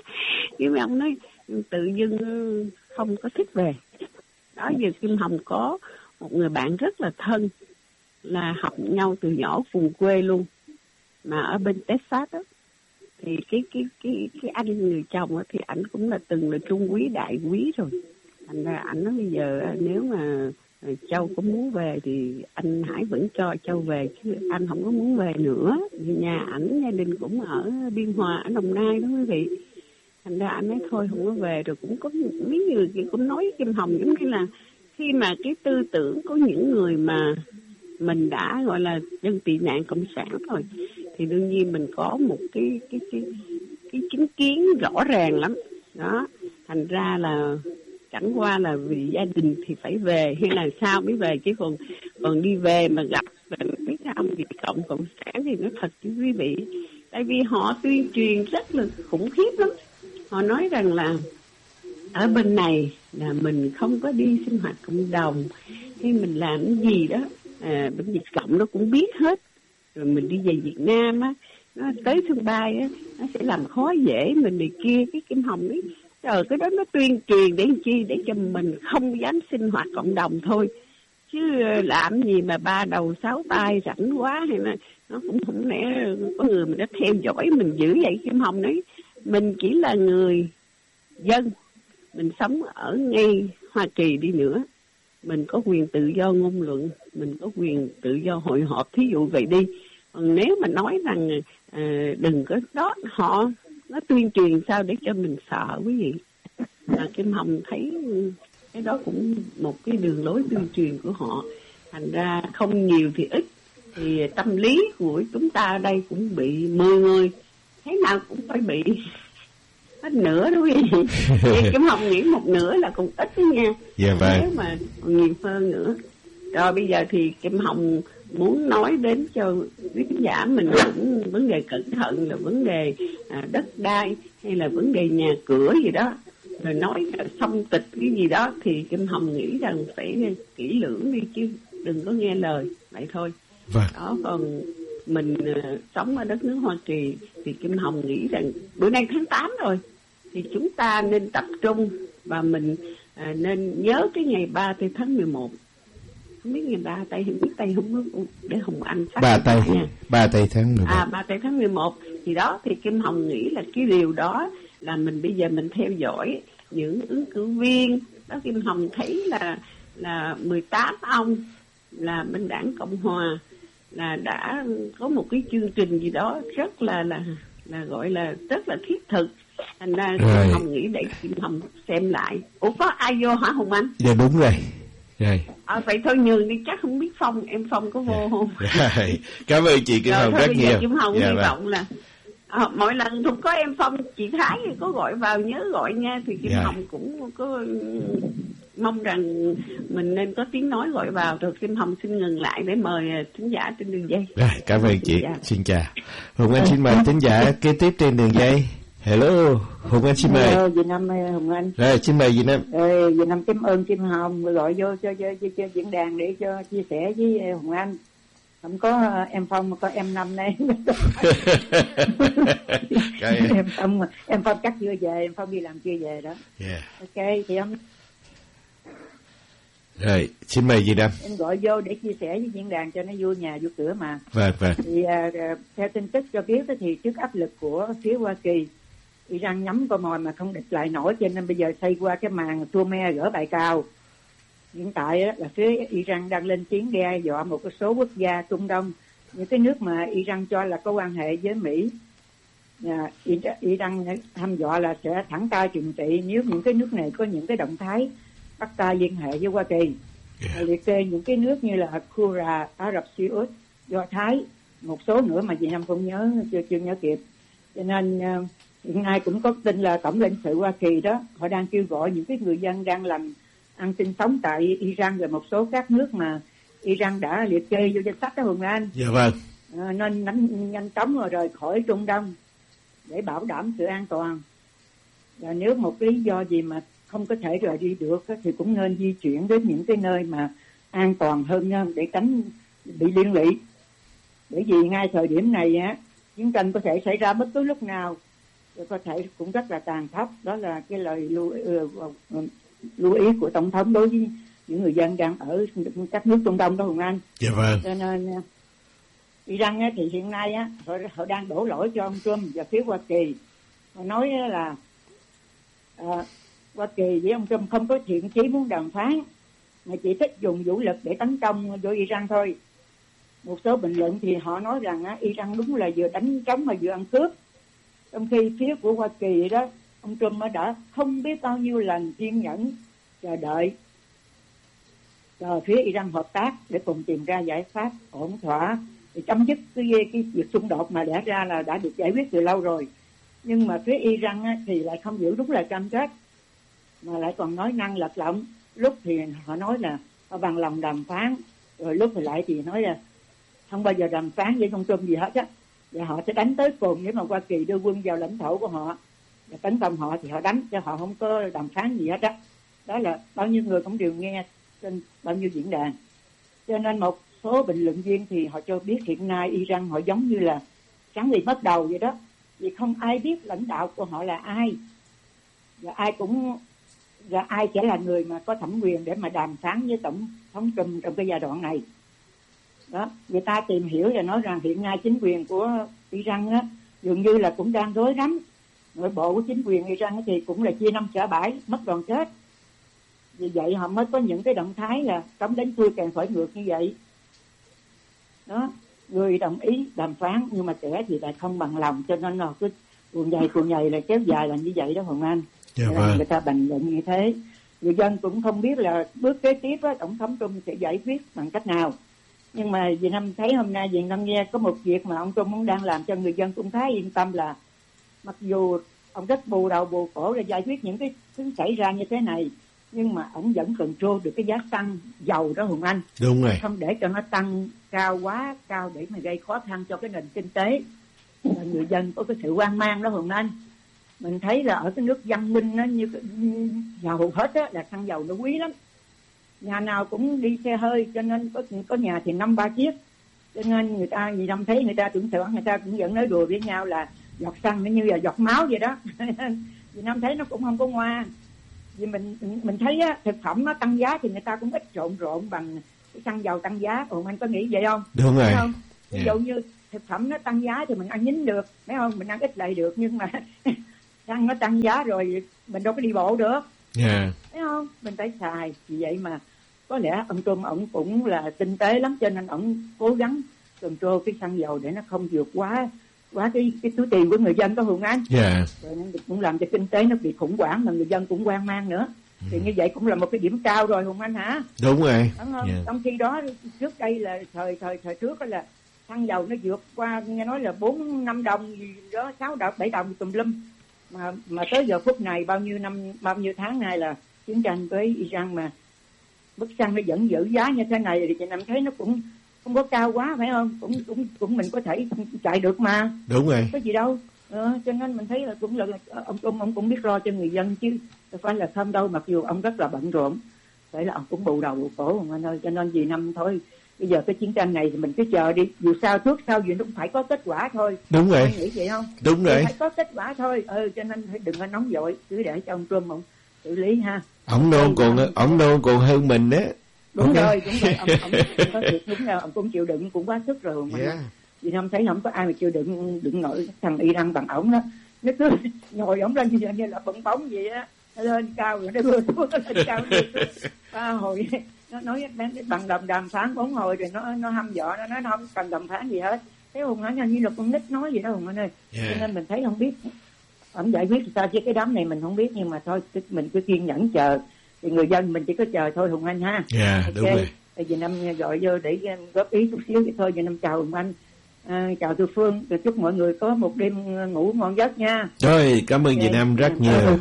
Kim Hồng nói tự dưng không có thích về. Đó giờ Kim Hồng có một người bạn rất là thân, là học nhau từ nhỏ cùng quê luôn, mà ở bên Texas đó. Thì cái anh người chồng á, thì ảnh cũng là từng là trung úy đại úy rồi. Thành ra ảnh nói bây giờ nếu mà Châu có muốn về thì anh Hải vẫn cho Châu về, chứ anh không có muốn về nữa. Vì nhà ảnh gia đình cũng ở Biên Hòa, ở Đồng Nai đó quý vị. Thành ra anh nói thôi không có về. Rồi cũng có mấy người cũng nói Kim Hồng giống như là khi mà cái tư tưởng của những người mà mình đã gọi là dân tị nạn cộng sản rồi, thì đương nhiên mình có một cái chính kiến rõ ràng lắm đó. Thành ra là chẳng qua là vì gia đình thì phải về hay là sao mới về, chứ còn đi về mà gặp mấy cái ông Việt cộng sản thì nói thật chứ quý vị, tại vì họ tuyên truyền rất là khủng khiếp lắm. Họ nói rằng là ở bên này là mình không có đi sinh hoạt cộng đồng hay mình làm cái gì đó, bên Việt Cộng nó cũng biết hết. Rồi mình đi về Việt Nam á, nó tới sân bay á, nó sẽ làm khó dễ mình này kia. Cái Kim Hồng ấy, trời, cái đó nó tuyên truyền để chi, để cho mình không dám sinh hoạt cộng đồng thôi. Chứ làm gì mà ba đầu sáu tay rảnh quá, hay là nó cũng không lẽ có người mình đã theo dõi mình dữ vậy. Kim Hồng nói mình chỉ là người dân, mình sống ở ngay Hoa Kỳ đi nữa, mình có quyền tự do ngôn luận, mình có quyền tự do hội họp, thí dụ vậy đi. Còn nếu mà nói rằng đừng có đó, họ nó tuyên truyền sao để cho mình sợ quý vị. Kim Hồng thấy cái đó cũng một cái đường lối tuyên truyền của họ. Thành ra không nhiều thì ít, thì tâm lý của chúng ta ở đây cũng bị 10 người, thế nào cũng phải bị hết nửa đó quý vị. Kim Hồng nghĩ một nửa là cũng ít đó nha. Dạ vâng. Nếu mà còn nhiều hơn nữa. Rồi bây giờ thì Kim Hồng muốn nói đến cho quý khán giả mình cũng vấn đề cẩn thận là vấn đề đất đai hay là vấn đề nhà cửa gì đó, rồi nói xâm tịch cái gì đó, thì Kim Hồng nghĩ rằng phải kỹ lưỡng đi chứ đừng có nghe lời vậy thôi. Vâng. Đó, còn mình sống ở đất nước Hoa Kỳ thì Kim Hồng nghĩ rằng bữa nay tháng 8 rồi, thì chúng ta nên tập trung và mình nên nhớ cái ngày 3 tháng 11. Không biết ngày 3 tây, không biết tây không biết để Hồng Anh xác 3 tây nha. 3 tây tháng 11. 3 tây tháng 11 thì đó, thì Kim Hồng nghĩ là cái điều đó là mình bây giờ mình theo dõi những ứng cử viên đó. Kim Hồng thấy là 18 ông là bên đảng Cộng Hòa là đã có một cái chương trình gì đó rất là gọi là rất là thiết thực. Thành ra Kim Hồng nghĩ để Kim Hồng xem lại. Ủa có ai vô hả Hồng Anh? Dạ đúng rồi. Rồi. Vậy thôi nhường đi, chắc không biết em Phong có vô không? Rồi. Cảm ơn chị Kim Hồng rất nhiều. Kim Hồng hy vọng là mỗi lần không có em Phong, chị Thái có gọi vào nhớ gọi nha, thì Kim Hồng cũng có mong rằng mình nên có tiếng nói gọi vào. Rồi Kim Hồng xin ngừng lại để mời thính giả trên đường dây. Rồi, cảm ơn chị. Xin chào. Hùng Anh xin mời thính giả kế tiếp trên đường dây. Hello, Hùng Anh xin mời. Hello, Việt Nam Hùng Anh. Rồi, xin mời Việt Nam. Việt Nam cảm ơn Kim Hồng gọi vô cho diễn đàn để cho chia sẻ với Hùng Anh. Không có em Phong mà có em Năm đây. em Phong chắc chưa về, em Phong đi làm chưa về đó. Ok, thì em. Rồi, xin mời Việt Nam. Em gọi vô để chia sẻ với diễn đàn cho nó vui nhà vui cửa mà. Vâng. Thì theo tin tức cho biết thì trước áp lực của phía Hoa Kỳ, Iran nhắm con mồi mà không địch lại nổi, cho nên bây giờ xây qua cái màn tua me gỡ bài cao. Hiện tại là phía Iran đang lên tiếng đe dọa một số quốc gia Trung Đông, những cái nước mà Iran cho là có quan hệ với Mỹ. Iran hăm dọa là sẽ thẳng tay trừng trị nếu những cái nước này có những cái động thái bắt tay liên hệ với Hoa Kỳ. Liệt kê những cái nước như là Kura, Ả Rập Xê Út, Do Thái, một số nữa mà chị Năm không nhớ, chưa nhớ kịp. Cho nên hiện nay cũng có tin là Tổng lãnh sự Hoa Kỳ đó, họ đang kêu gọi những cái người dân đang làm ăn sinh sống tại Iran và một số các nước mà Iran đã liệt kê vô danh sách đó Hùng Anh. Dạ vâng. Nên nhanh chóng rồi rời khỏi Trung Đông để bảo đảm sự an toàn. Và nếu một lý do gì mà không có thể rời đi được thì cũng nên di chuyển đến những cái nơi mà an toàn hơn để tránh bị liên lụy. Bởi vì ngay thời điểm này chiến tranh có thể xảy ra bất cứ lúc nào, có thể cũng rất là tàn khốc. Đó là cái lời lưu ý của Tổng thống đối với những người dân đang ở các nước Trung Đông đó Hùng Anh. Dạ vâng. Cho nên Iran thì hiện nay họ đang đổ lỗi cho ông Trump và phía Hoa Kỳ. Họ nói là Hoa Kỳ với ông Trump không có thiện chí muốn đàm phán, mà chỉ thích dùng vũ lực để tấn công vô Iran thôi. Một số bình luận thì họ nói rằng Iran đúng là vừa đánh trống mà vừa ăn cướp. Trong khi phía của Hoa Kỳ đó, ông Trump đã không biết bao nhiêu lần kiên nhẫn chờ đợi phía Iran hợp tác để cùng tìm ra giải pháp ổn thỏa để chấm dứt cái việc xung đột mà đã ra là đã được giải quyết từ lâu rồi. Nhưng mà phía Iran thì lại không giữ đúng lời cam kết, mà lại còn nói năng lệch lỏng. Lúc thì họ nói là họ bằng lòng đàm phán, rồi lúc thì lại thì nói là không bao giờ đàm phán với ông Trump gì hết á, và họ sẽ đánh tới cùng. Nếu mà Hoa Kỳ đưa quân vào lãnh thổ của họ và tấn công họ thì họ đánh, chứ họ không có đàm phán gì hết á. Đó là bao nhiêu người cũng đều nghe trên bao nhiêu diễn đàn. Cho nên một số bình luận viên thì họ cho biết hiện nay Iran họ giống như là trắng bị mất đầu vậy đó, vì không ai biết lãnh đạo của họ là ai, và ai sẽ là người mà có thẩm quyền để mà đàm phán với Tổng thống Trump trong cái giai đoạn này. Đó, người ta tìm hiểu và nói rằng hiện nay chính quyền của Iran dường như là cũng đang rối rắm. Nội bộ của chính quyền Iran thì cũng là chia năm xẻ bảy, mất đoàn kết. Vì vậy họ mới có những cái động thái là cấm đánh xuôi càng khỏi ngược như vậy. Đó, người đồng ý đàm phán nhưng mà kẻ thì lại không bằng lòng, cho nên là cứ cuồng nhầy là kéo dài là như vậy đó Hồng Anh. Người ta bình luận như thế. Người dân cũng không biết là bước kế tiếp Tổng thống Trump sẽ giải quyết bằng cách nào. Nhưng mà Việt Nam thấy hôm nay Việt Nam nghe có một việc mà ông Trump đang làm cho người dân cũng khá yên tâm, là mặc dù ông rất bù đầu bù cổ để giải quyết những cái thứ xảy ra như thế này, nhưng mà ông vẫn control được cái giá xăng dầu đó Hùng Anh. Đúng rồi. Không để cho nó tăng cao quá cao để mà gây khó khăn cho cái nền kinh tế. Và người dân có cái sự hoang mang đó Hùng Anh. Mình thấy là ở cái nước văn minh nó như dầu hết á, là xăng dầu nó quý lắm. Nhà nào cũng đi xe hơi, cho nên có nhà thì 5-3 chiếc. Cho nên người ta gì thấy người ta tưởng tượng, người ta cũng vẫn nói đùa với nhau là giọt xăng nó như là giọt máu vậy đó. Việt Nam thấy nó cũng không có ngoan. Vì mình thấy á, thực phẩm nó tăng giá thì người ta cũng ít rộn bằng cái xăng dầu tăng giá. Ủa anh có nghĩ vậy không? Đúng rồi. Không? Ví dụ như thực phẩm nó tăng giá thì mình ăn nhín được, phải không? Mình ăn ít lại được, nhưng mà xăng nó tăng giá rồi mình đâu có đi bộ được. Thấy không? Mình phải xài. Vì vậy mà có lẽ ông Trump ổng cũng là tinh tế lắm, cho nên ổng cố gắng control cái xăng dầu để nó không vượt quá cái túi tiền của người dân, có Hùng Anh. Rồi nó cũng làm cho kinh tế nó bị khủng hoảng, mà người dân cũng hoang mang nữa. Thì như vậy cũng là một cái điểm cao rồi Hùng Anh hả? Đúng rồi. Đúng không? Trong khi đó trước đây là thời trước đó là xăng dầu nó vượt qua, nghe nói là 4-5 đồng gì đó, 6-7 đồng tùm lum, mà tới giờ phút này bao nhiêu tháng nay là chiến tranh với Iran mà mức xăng nó vẫn giữ giá như thế này thì chị Nam thấy nó cũng không có cao quá, phải không? Cũng mình có thể chạy được mà. Đúng rồi. Có gì đâu. Cho nên mình thấy là cũng là ông cũng biết lo cho người dân chứ không phải là không đâu, mặc dù ông rất là bận rộn, phải là ông cũng bù đầu bù cổ anh ơi. Cho nên vì năm thôi, bây giờ cái chiến tranh này thì mình cứ chờ đi, dù sao trước sau gì nó cũng phải có kết quả thôi. Đúng rồi. Anh nghĩ vậy không? Đúng rồi. Phải có kết quả thôi. Cho nên đừng có nóng vội, cứ để cho ông Trump ông xử lý ha. Ông nôn còn hơn mình đó. Đúng rồi. Đúng rồi, ông cũng chịu đựng cũng quá sức rồi mà. Vì năm thấy không có ai mà chịu đựng nổi thằng Iran bằng ổng đó. Nó cứ ngồi ổng lên như là bong bóng vậy á, nó lên cao rồi nó đưa xuống, nó lên cao hồi nó nói bằng đàm phán 4 hồi rồi nó hăm dọa, nó không cần đàm phán gì hết. Thế Hùng Anh như là con nít nói gì đó Hùng Anh ơi. Cho nên mình thấy không biết ổng giải quyết sao chứ cái đám này mình không biết, nhưng mà thôi mình cứ kiên nhẫn chờ, thì người dân mình chỉ có chờ thôi Hùng Anh ha. Đúng rồi. Vì Năm gọi vô để góp ý chút xíu vậy thôi. Vì Năm chào Hùng Anh, chào Thu Phương, chúc mọi người có một đêm ngủ ngon giấc nha. Rồi, cảm ơn chị Năm rất nhiều.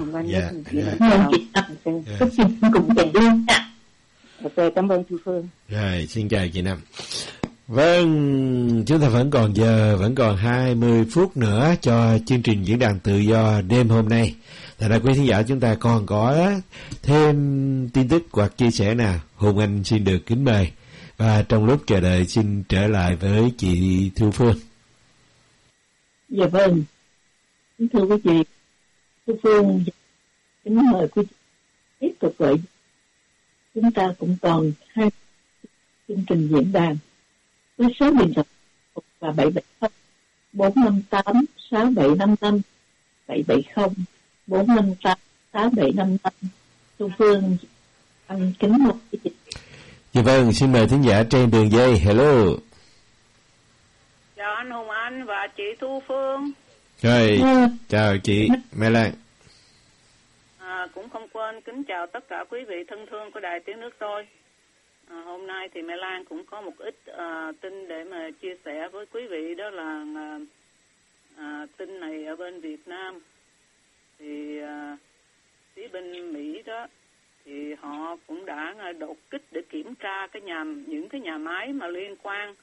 Cùng chào luôn. Ok, cảm ơn Thu Phương. Rồi, xin chào chị Năm. Vâng, chúng ta vẫn còn giờ, vẫn còn 20 phút nữa cho chương trình diễn đàn tự do đêm hôm nay. Thật ra quý thính giả chúng ta còn có thêm tin tức hoặc chia sẻ nào, Hùng Anh xin được kính mời. Và trong lúc chờ đợi xin trở lại với chị Thu Phương. Dạ vâng, thưa quý chị, Thu Phương kính mời quý chị tiếp tục vậy. Chúng ta cũng còn 2 chương trình diễn đàn với số điện thoại là 770 458 6755 770 458 6755. Thu Phương anh kính mời quý chị. Dạ vâng, xin mời thính giả trên đường dây. Hello. Chào anh Hùng Anh và chị Thu Phương. Rồi, chào chị Mai Lan. Cũng không quên kính chào tất cả quý vị thân thương của Đài Tiếng Nước Tôi. Hôm nay thì Mai Lan cũng có một ít tin để mà chia sẻ với quý vị, đó là tin này ở bên Việt Nam. Thì phía bên Mỹ đó thì họ cũng đã đột kích để kiểm tra những cái nhà máy mà liên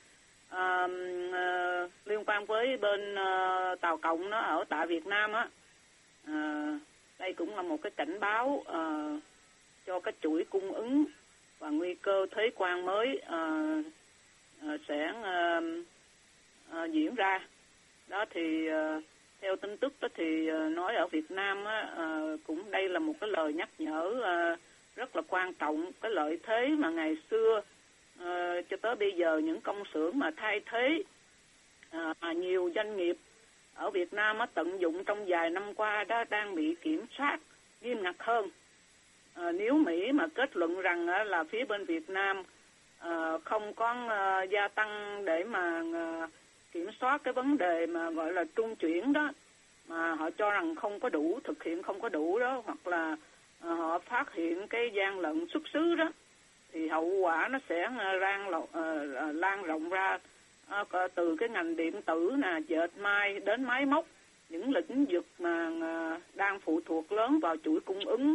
quan với bên Tàu Cộng nó ở tại Việt Nam á. Đây cũng là một cái cảnh báo cho cái chuỗi cung ứng và nguy cơ thuế quan mới sẽ diễn ra. Đó thì theo tin tức đó thì nói ở Việt Nam á, cũng đây là một cái lời nhắc nhở rất là quan trọng. Cái lợi thế mà ngày xưa cho tới bây giờ những công xưởng mà thay thế nhiều doanh nghiệp ở Việt Nam á, tận dụng trong vài năm qua đó đang bị kiểm soát nghiêm ngặt hơn. Nếu Mỹ mà kết luận rằng là phía bên Việt Nam không có gia tăng để mà kiểm soát cái vấn đề mà gọi là trung chuyển đó, mà họ cho rằng không có đủ, thực hiện không có đủ đó, hoặc là họ phát hiện cái gian lận xuất xứ đó, thì hậu quả nó sẽ lan rộng ra từ cái ngành điện tử nè, dệt may đến máy móc, những lĩnh vực mà đang phụ thuộc lớn vào chuỗi cung ứng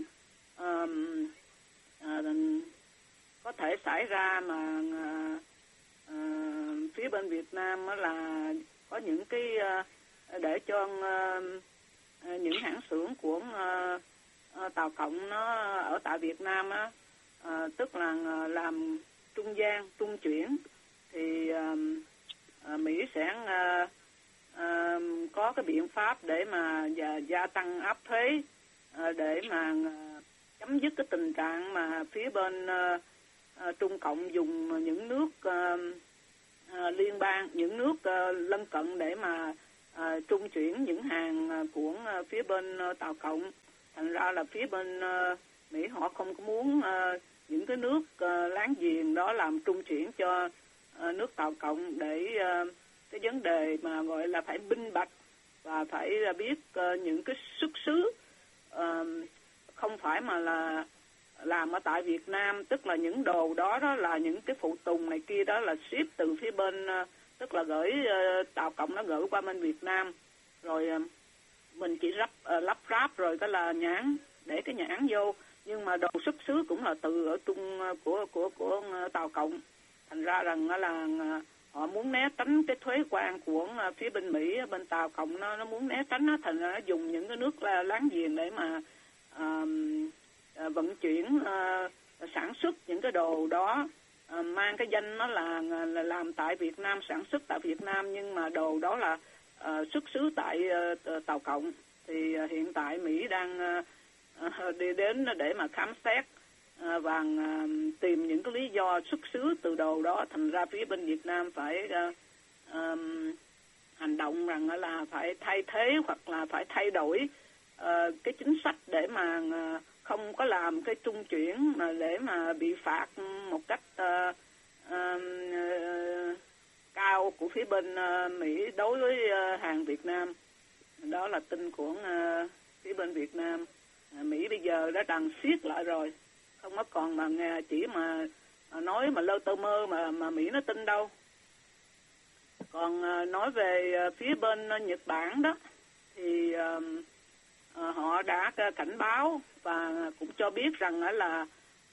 có thể xảy ra, mà phía bên Việt Nam là có những cái để cho những hãng xưởng của Tàu Cộng nó ở tại Việt Nam á, tức là làm trung gian, trung chuyển, thì Mỹ sẽ có cái biện pháp để mà gia tăng áp thuế để mà chấm dứt cái tình trạng mà phía bên Trung Cộng dùng những nước liên bang, những nước lân cận để mà trung chuyển những hàng của phía bên Tàu Cộng. Thành ra là phía bên Mỹ họ không có muốn những cái nước láng giềng đó làm trung chuyển cho nước Tàu Cộng, để cái vấn đề mà gọi là phải minh bạch và phải biết những cái xuất xứ, không phải mà là làm ở tại Việt Nam, tức là những đồ đó đó là những cái phụ tùng này kia đó là ship từ phía bên, tức là gửi Tàu Cộng nó gửi qua bên Việt Nam, rồi mình chỉ lắp ráp rồi cái là nhãn, để cái nhãn vô, nhưng mà đồ xuất xứ cũng là từ ở Trung của Tàu Cộng. Thành ra rằng là họ muốn né tránh cái thuế quan của phía bên Mỹ, bên Tàu Cộng nó muốn né tránh nó, thành ra nó dùng những cái nước láng giềng để mà vận chuyển sản xuất những cái đồ đó, mang cái danh nó là làm tại Việt Nam, sản xuất tại Việt Nam, nhưng mà đồ đó là xuất xứ tại Tàu Cộng. Thì hiện tại Mỹ đang đi đến để mà khám xét và tìm những cái lý do xuất xứ từ đồ đó. Thành ra phía bên Việt Nam phải hành động rằng là phải thay thế hoặc là phải thay đổi cái chính sách để mà không có làm cái trung chuyển mà để mà bị phạt một cách cao của phía bên Mỹ đối với hàng Việt Nam. Đó là tin của phía bên Việt Nam. Mỹ bây giờ đã đang siết lại rồi, không có còn mà nghe chỉ mà nói mà lơ tơ mơ mà Mỹ nó tin đâu. Còn nói về phía bên Nhật Bản đó thì họ đã cảnh báo và cũng cho biết rằng là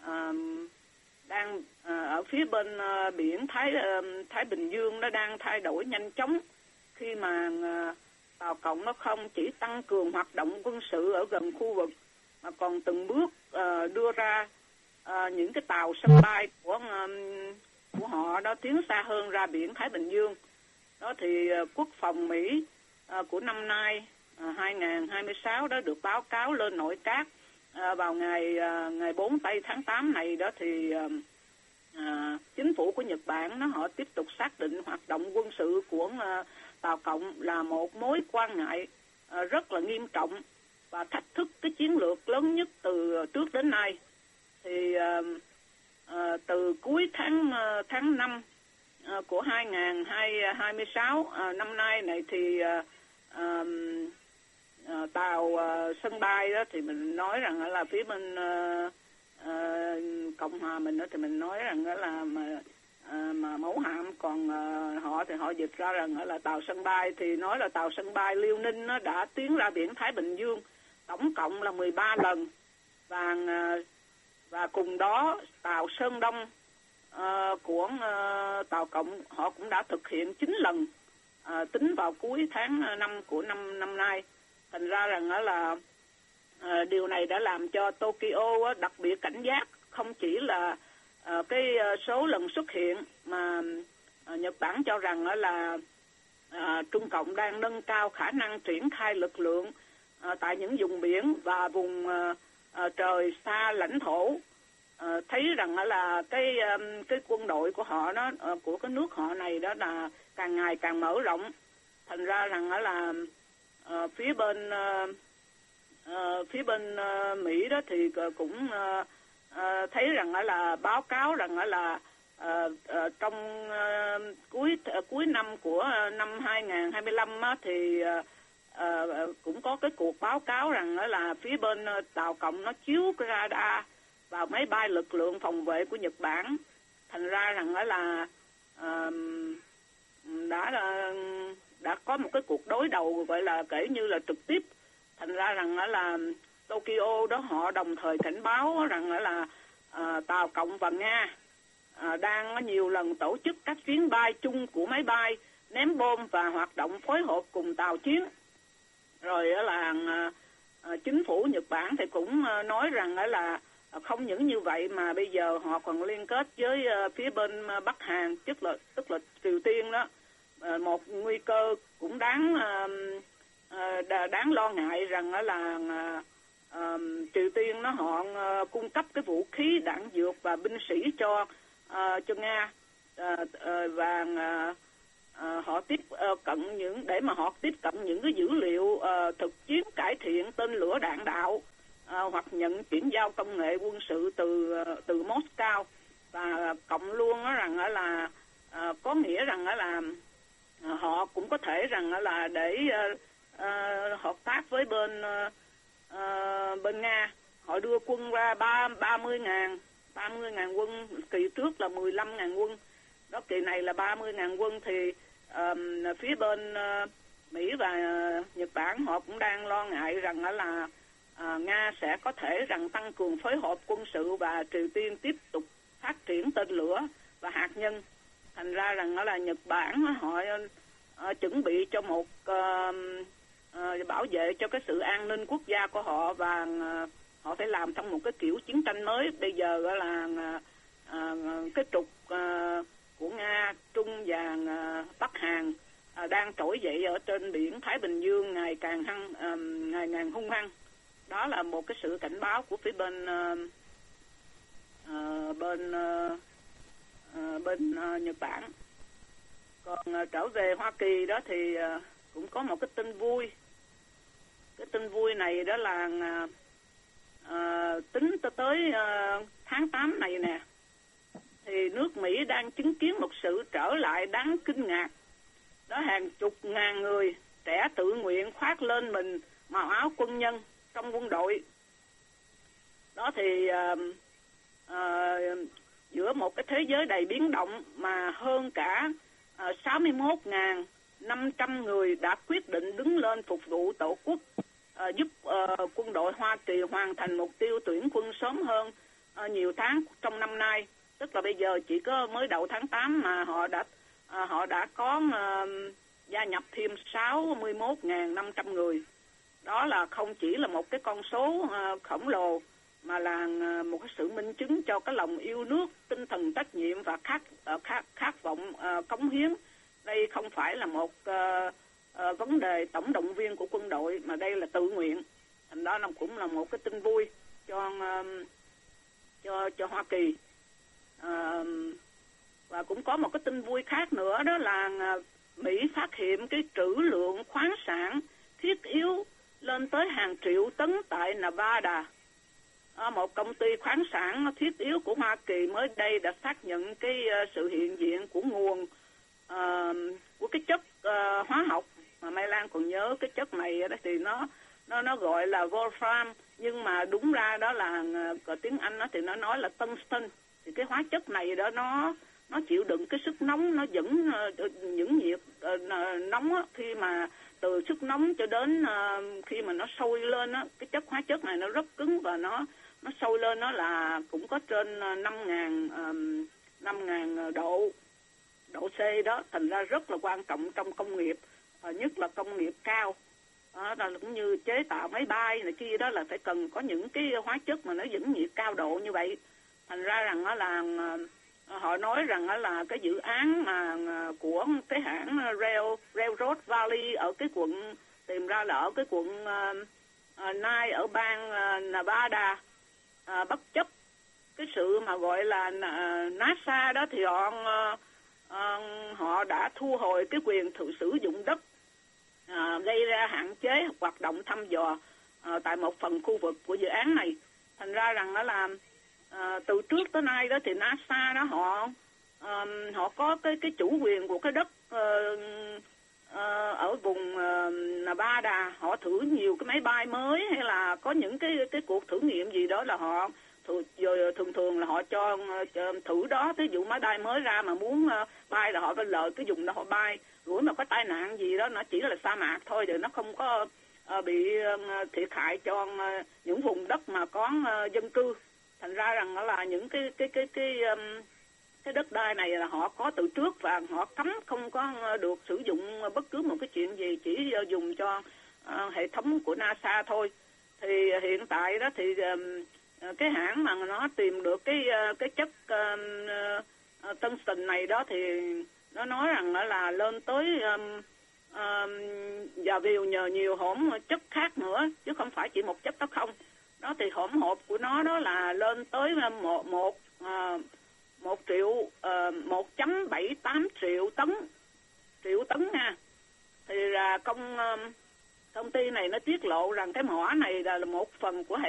đang ở phía bên biển Thái Bình Dương nó đang thay đổi nhanh chóng, khi mà Tàu Cộng nó không chỉ tăng cường hoạt động quân sự ở gần khu vực mà còn từng bước đưa ra những cái tàu sân bay của họ đó tiến xa hơn ra biển Thái Bình Dương. Đó thì Quốc phòng Mỹ của năm nay 2026 đó được báo cáo lên nội các vào ngày 4 tây tháng 8 này đó, thì chính phủ của Nhật Bản họ tiếp tục xác định hoạt động quân sự của Tàu Cộng là một mối quan ngại rất là nghiêm trọng và thách thức cái chiến lược lớn nhất từ trước đến nay. Thì từ cuối tháng 5 của 2026 năm nay này thì tàu sân bay đó thì mình nói rằng là phía bên Cộng hòa mình đó thì mình nói rằng là mà mẫu hạm, còn họ thì họ dịch ra rằng là tàu sân bay, thì nói là tàu sân bay Liêu Ninh nó đã tiến ra biển Thái Bình Dương tổng cộng là 13 lần, và cùng đó tàu Sơn Đông của Tàu Cộng họ cũng đã thực hiện 9 lần tính vào cuối tháng 5 của năm nay. Thành ra rằng là điều này đã làm cho Tokyo đặc biệt cảnh giác, không chỉ là cái số lần xuất hiện mà Nhật Bản cho rằng là Trung Cộng đang nâng cao khả năng triển khai lực lượng tại những vùng biển và vùng trời xa lãnh thổ. Thấy rằng là cái quân đội của họ đó, của cái nước họ này đó là càng ngày càng mở rộng. Thành ra rằng là phía bên Mỹ đó thì cũng thấy rằng là báo cáo rằng là trong cuối năm của năm 2025 á, thì cũng có cái cuộc báo cáo rằng là phía bên Tàu Cộng nó chiếu cái radar vào máy bay lực lượng phòng vệ của Nhật Bản. Thành ra rằng là đã có một cái cuộc đối đầu gọi là kể như là trực tiếp. Thành ra rằng là Tokyo đó họ đồng thời cảnh báo rằng là Tàu Cộng và Nga đang nhiều lần tổ chức các chuyến bay chung của máy bay, ném bom và hoạt động phối hợp cùng tàu chiến. Rồi là chính phủ Nhật Bản thì cũng nói rằng là không những như vậy mà bây giờ họ còn liên kết với phía bên Bắc Hàn, tức là Triều Tiên đó. Một nguy cơ cũng đáng lo ngại rằng là họ cung cấp cái vũ khí, đạn dược và binh sĩ cho Nga, và họ tiếp cận những cái dữ liệu thực chiến cải thiện tên lửa đạn đạo, hoặc nhận chuyển giao công nghệ quân sự từ Moscow, và cộng luôn rằng là có nghĩa rằng là họ cũng có thể rằng là để hợp tác với bên Nga. Họ đưa quân ra 30.000 quân, kỳ trước là 15.000 quân, đó kỳ này là 30.000 quân. Thì phía bên Mỹ và Nhật Bản họ cũng đang lo ngại rằng là Nga sẽ có thể rằng tăng cường phối hợp quân sự và Triều Tiên tiếp tục phát triển tên lửa và hạt nhân. Thành ra rằng là Nhật Bản họ chuẩn bị cho một bảo vệ cho cái sự an ninh quốc gia của họ, và họ phải làm trong một cái kiểu chiến tranh mới. Bây giờ là cái trục của Nga, Trung và Bắc Hàn đang trỗi dậy ở trên biển Thái Bình Dương ngày càng hung hăng. Đó là một cái sự cảnh báo của phía bên Nhật Bản. Còn trở về Hoa Kỳ đó thì cũng có một cái tin vui. Cái tin vui này đó là tính tới tháng 8 này nè, thì nước Mỹ đang chứng kiến một sự trở lại đáng kinh ngạc. Đó, hàng chục ngàn người trẻ tự nguyện khoác lên mình màu áo quân nhân trong quân đội. Đó thì giữa một cái thế giới đầy biến động mà hơn cả 61.500 người đã quyết định đứng lên phục vụ Tổ quốc, giúp quân đội Hoa Kỳ hoàn thành mục tiêu tuyển quân sớm hơn nhiều tháng trong năm nay. Tức là bây giờ chỉ có mới đầu tháng 8 mà họ đã có gia nhập thêm 61.500 người. Đó là không chỉ là một cái con số khổng lồ, mà là một cái sự minh chứng cho cái lòng yêu nước, tinh thần trách nhiệm và khát vọng cống hiến. Đây không phải là một vấn đề tổng động viên của quân đội, mà đây là tự nguyện. Thành đó cũng là một cái tin vui cho Hoa Kỳ. Và cũng có một cái tin vui khác nữa, đó là Mỹ phát hiện cái trữ lượng khoáng sản thiết yếu lên tới hàng triệu tấn tại Nevada. Một công ty khoáng sản thiết yếu của Hoa Kỳ mới đây đã xác nhận cái sự hiện diện của nguồn của cái chất hóa học mà Mai Lan còn nhớ cái chất này đó, thì nó gọi là wolfram, nhưng mà đúng ra đó là tiếng Anh đó thì nó nói là tungsten. Thì cái hóa chất này đó nó chịu đựng cái sức nóng, nó dẫn những nhiệt nóng á, khi mà từ sức nóng cho đến khi mà nó sôi lên á, cái chất hóa chất này nó rất cứng và nó sôi lên nó là cũng có trên 5.000 độ C đó. Thành ra rất là quan trọng trong công nghiệp, nhất là công nghiệp cao. Đó là cũng như chế tạo máy bay này kia, đó là phải cần có những cái hóa chất mà nó dẫn nhiệt cao độ như vậy. Thành ra rằng đó là họ nói rằng đó là cái dự án mà của cái hãng Railroad Valley ở cái quận, tìm ra là ở cái quận Nye ở bang Nevada, bất chấp cái sự mà gọi là NASA đó, thì họ đã thu hồi cái quyền sử dụng đất, gây ra hạn chế hoạt động thăm dò tại một phần khu vực của dự án này. Thành ra rằng đó là từ trước tới nay đó thì NASA đó họ có cái chủ quyền của cái đất ở vùng Nevada. Họ thử nhiều cái máy bay mới, hay là có những cái cuộc thử nghiệm gì đó là họ thường là họ cho thử đó. Ví dụ máy bay mới ra mà muốn bay là họ phải lợi cái vùng đó họ bay. Rủi mà có tai nạn gì đó, nó chỉ là sa mạc thôi, rồi nó không có bị thiệt hại cho những vùng đất mà có dân cư. Thành ra rằng là những cái đất đai này là họ có từ trước, và họ cấm không có được sử dụng bất cứ một cái chuyện gì, chỉ dùng cho hệ thống của NASA thôi. Thì hiện tại đó thì cái hãng mà nó tìm được cái chất tungsten này đó, thì nó nói rằng là lên tới và nhờ nhiều hỗn chất khác nữa, chứ không phải chỉ một chất đó không. Đó thì hỗn hợp của nó nó đó là lên tới 1,78 triệu tấn nha. Thì là công ty này nó tiết lộ rằng cái mỏ này là một phần của hệ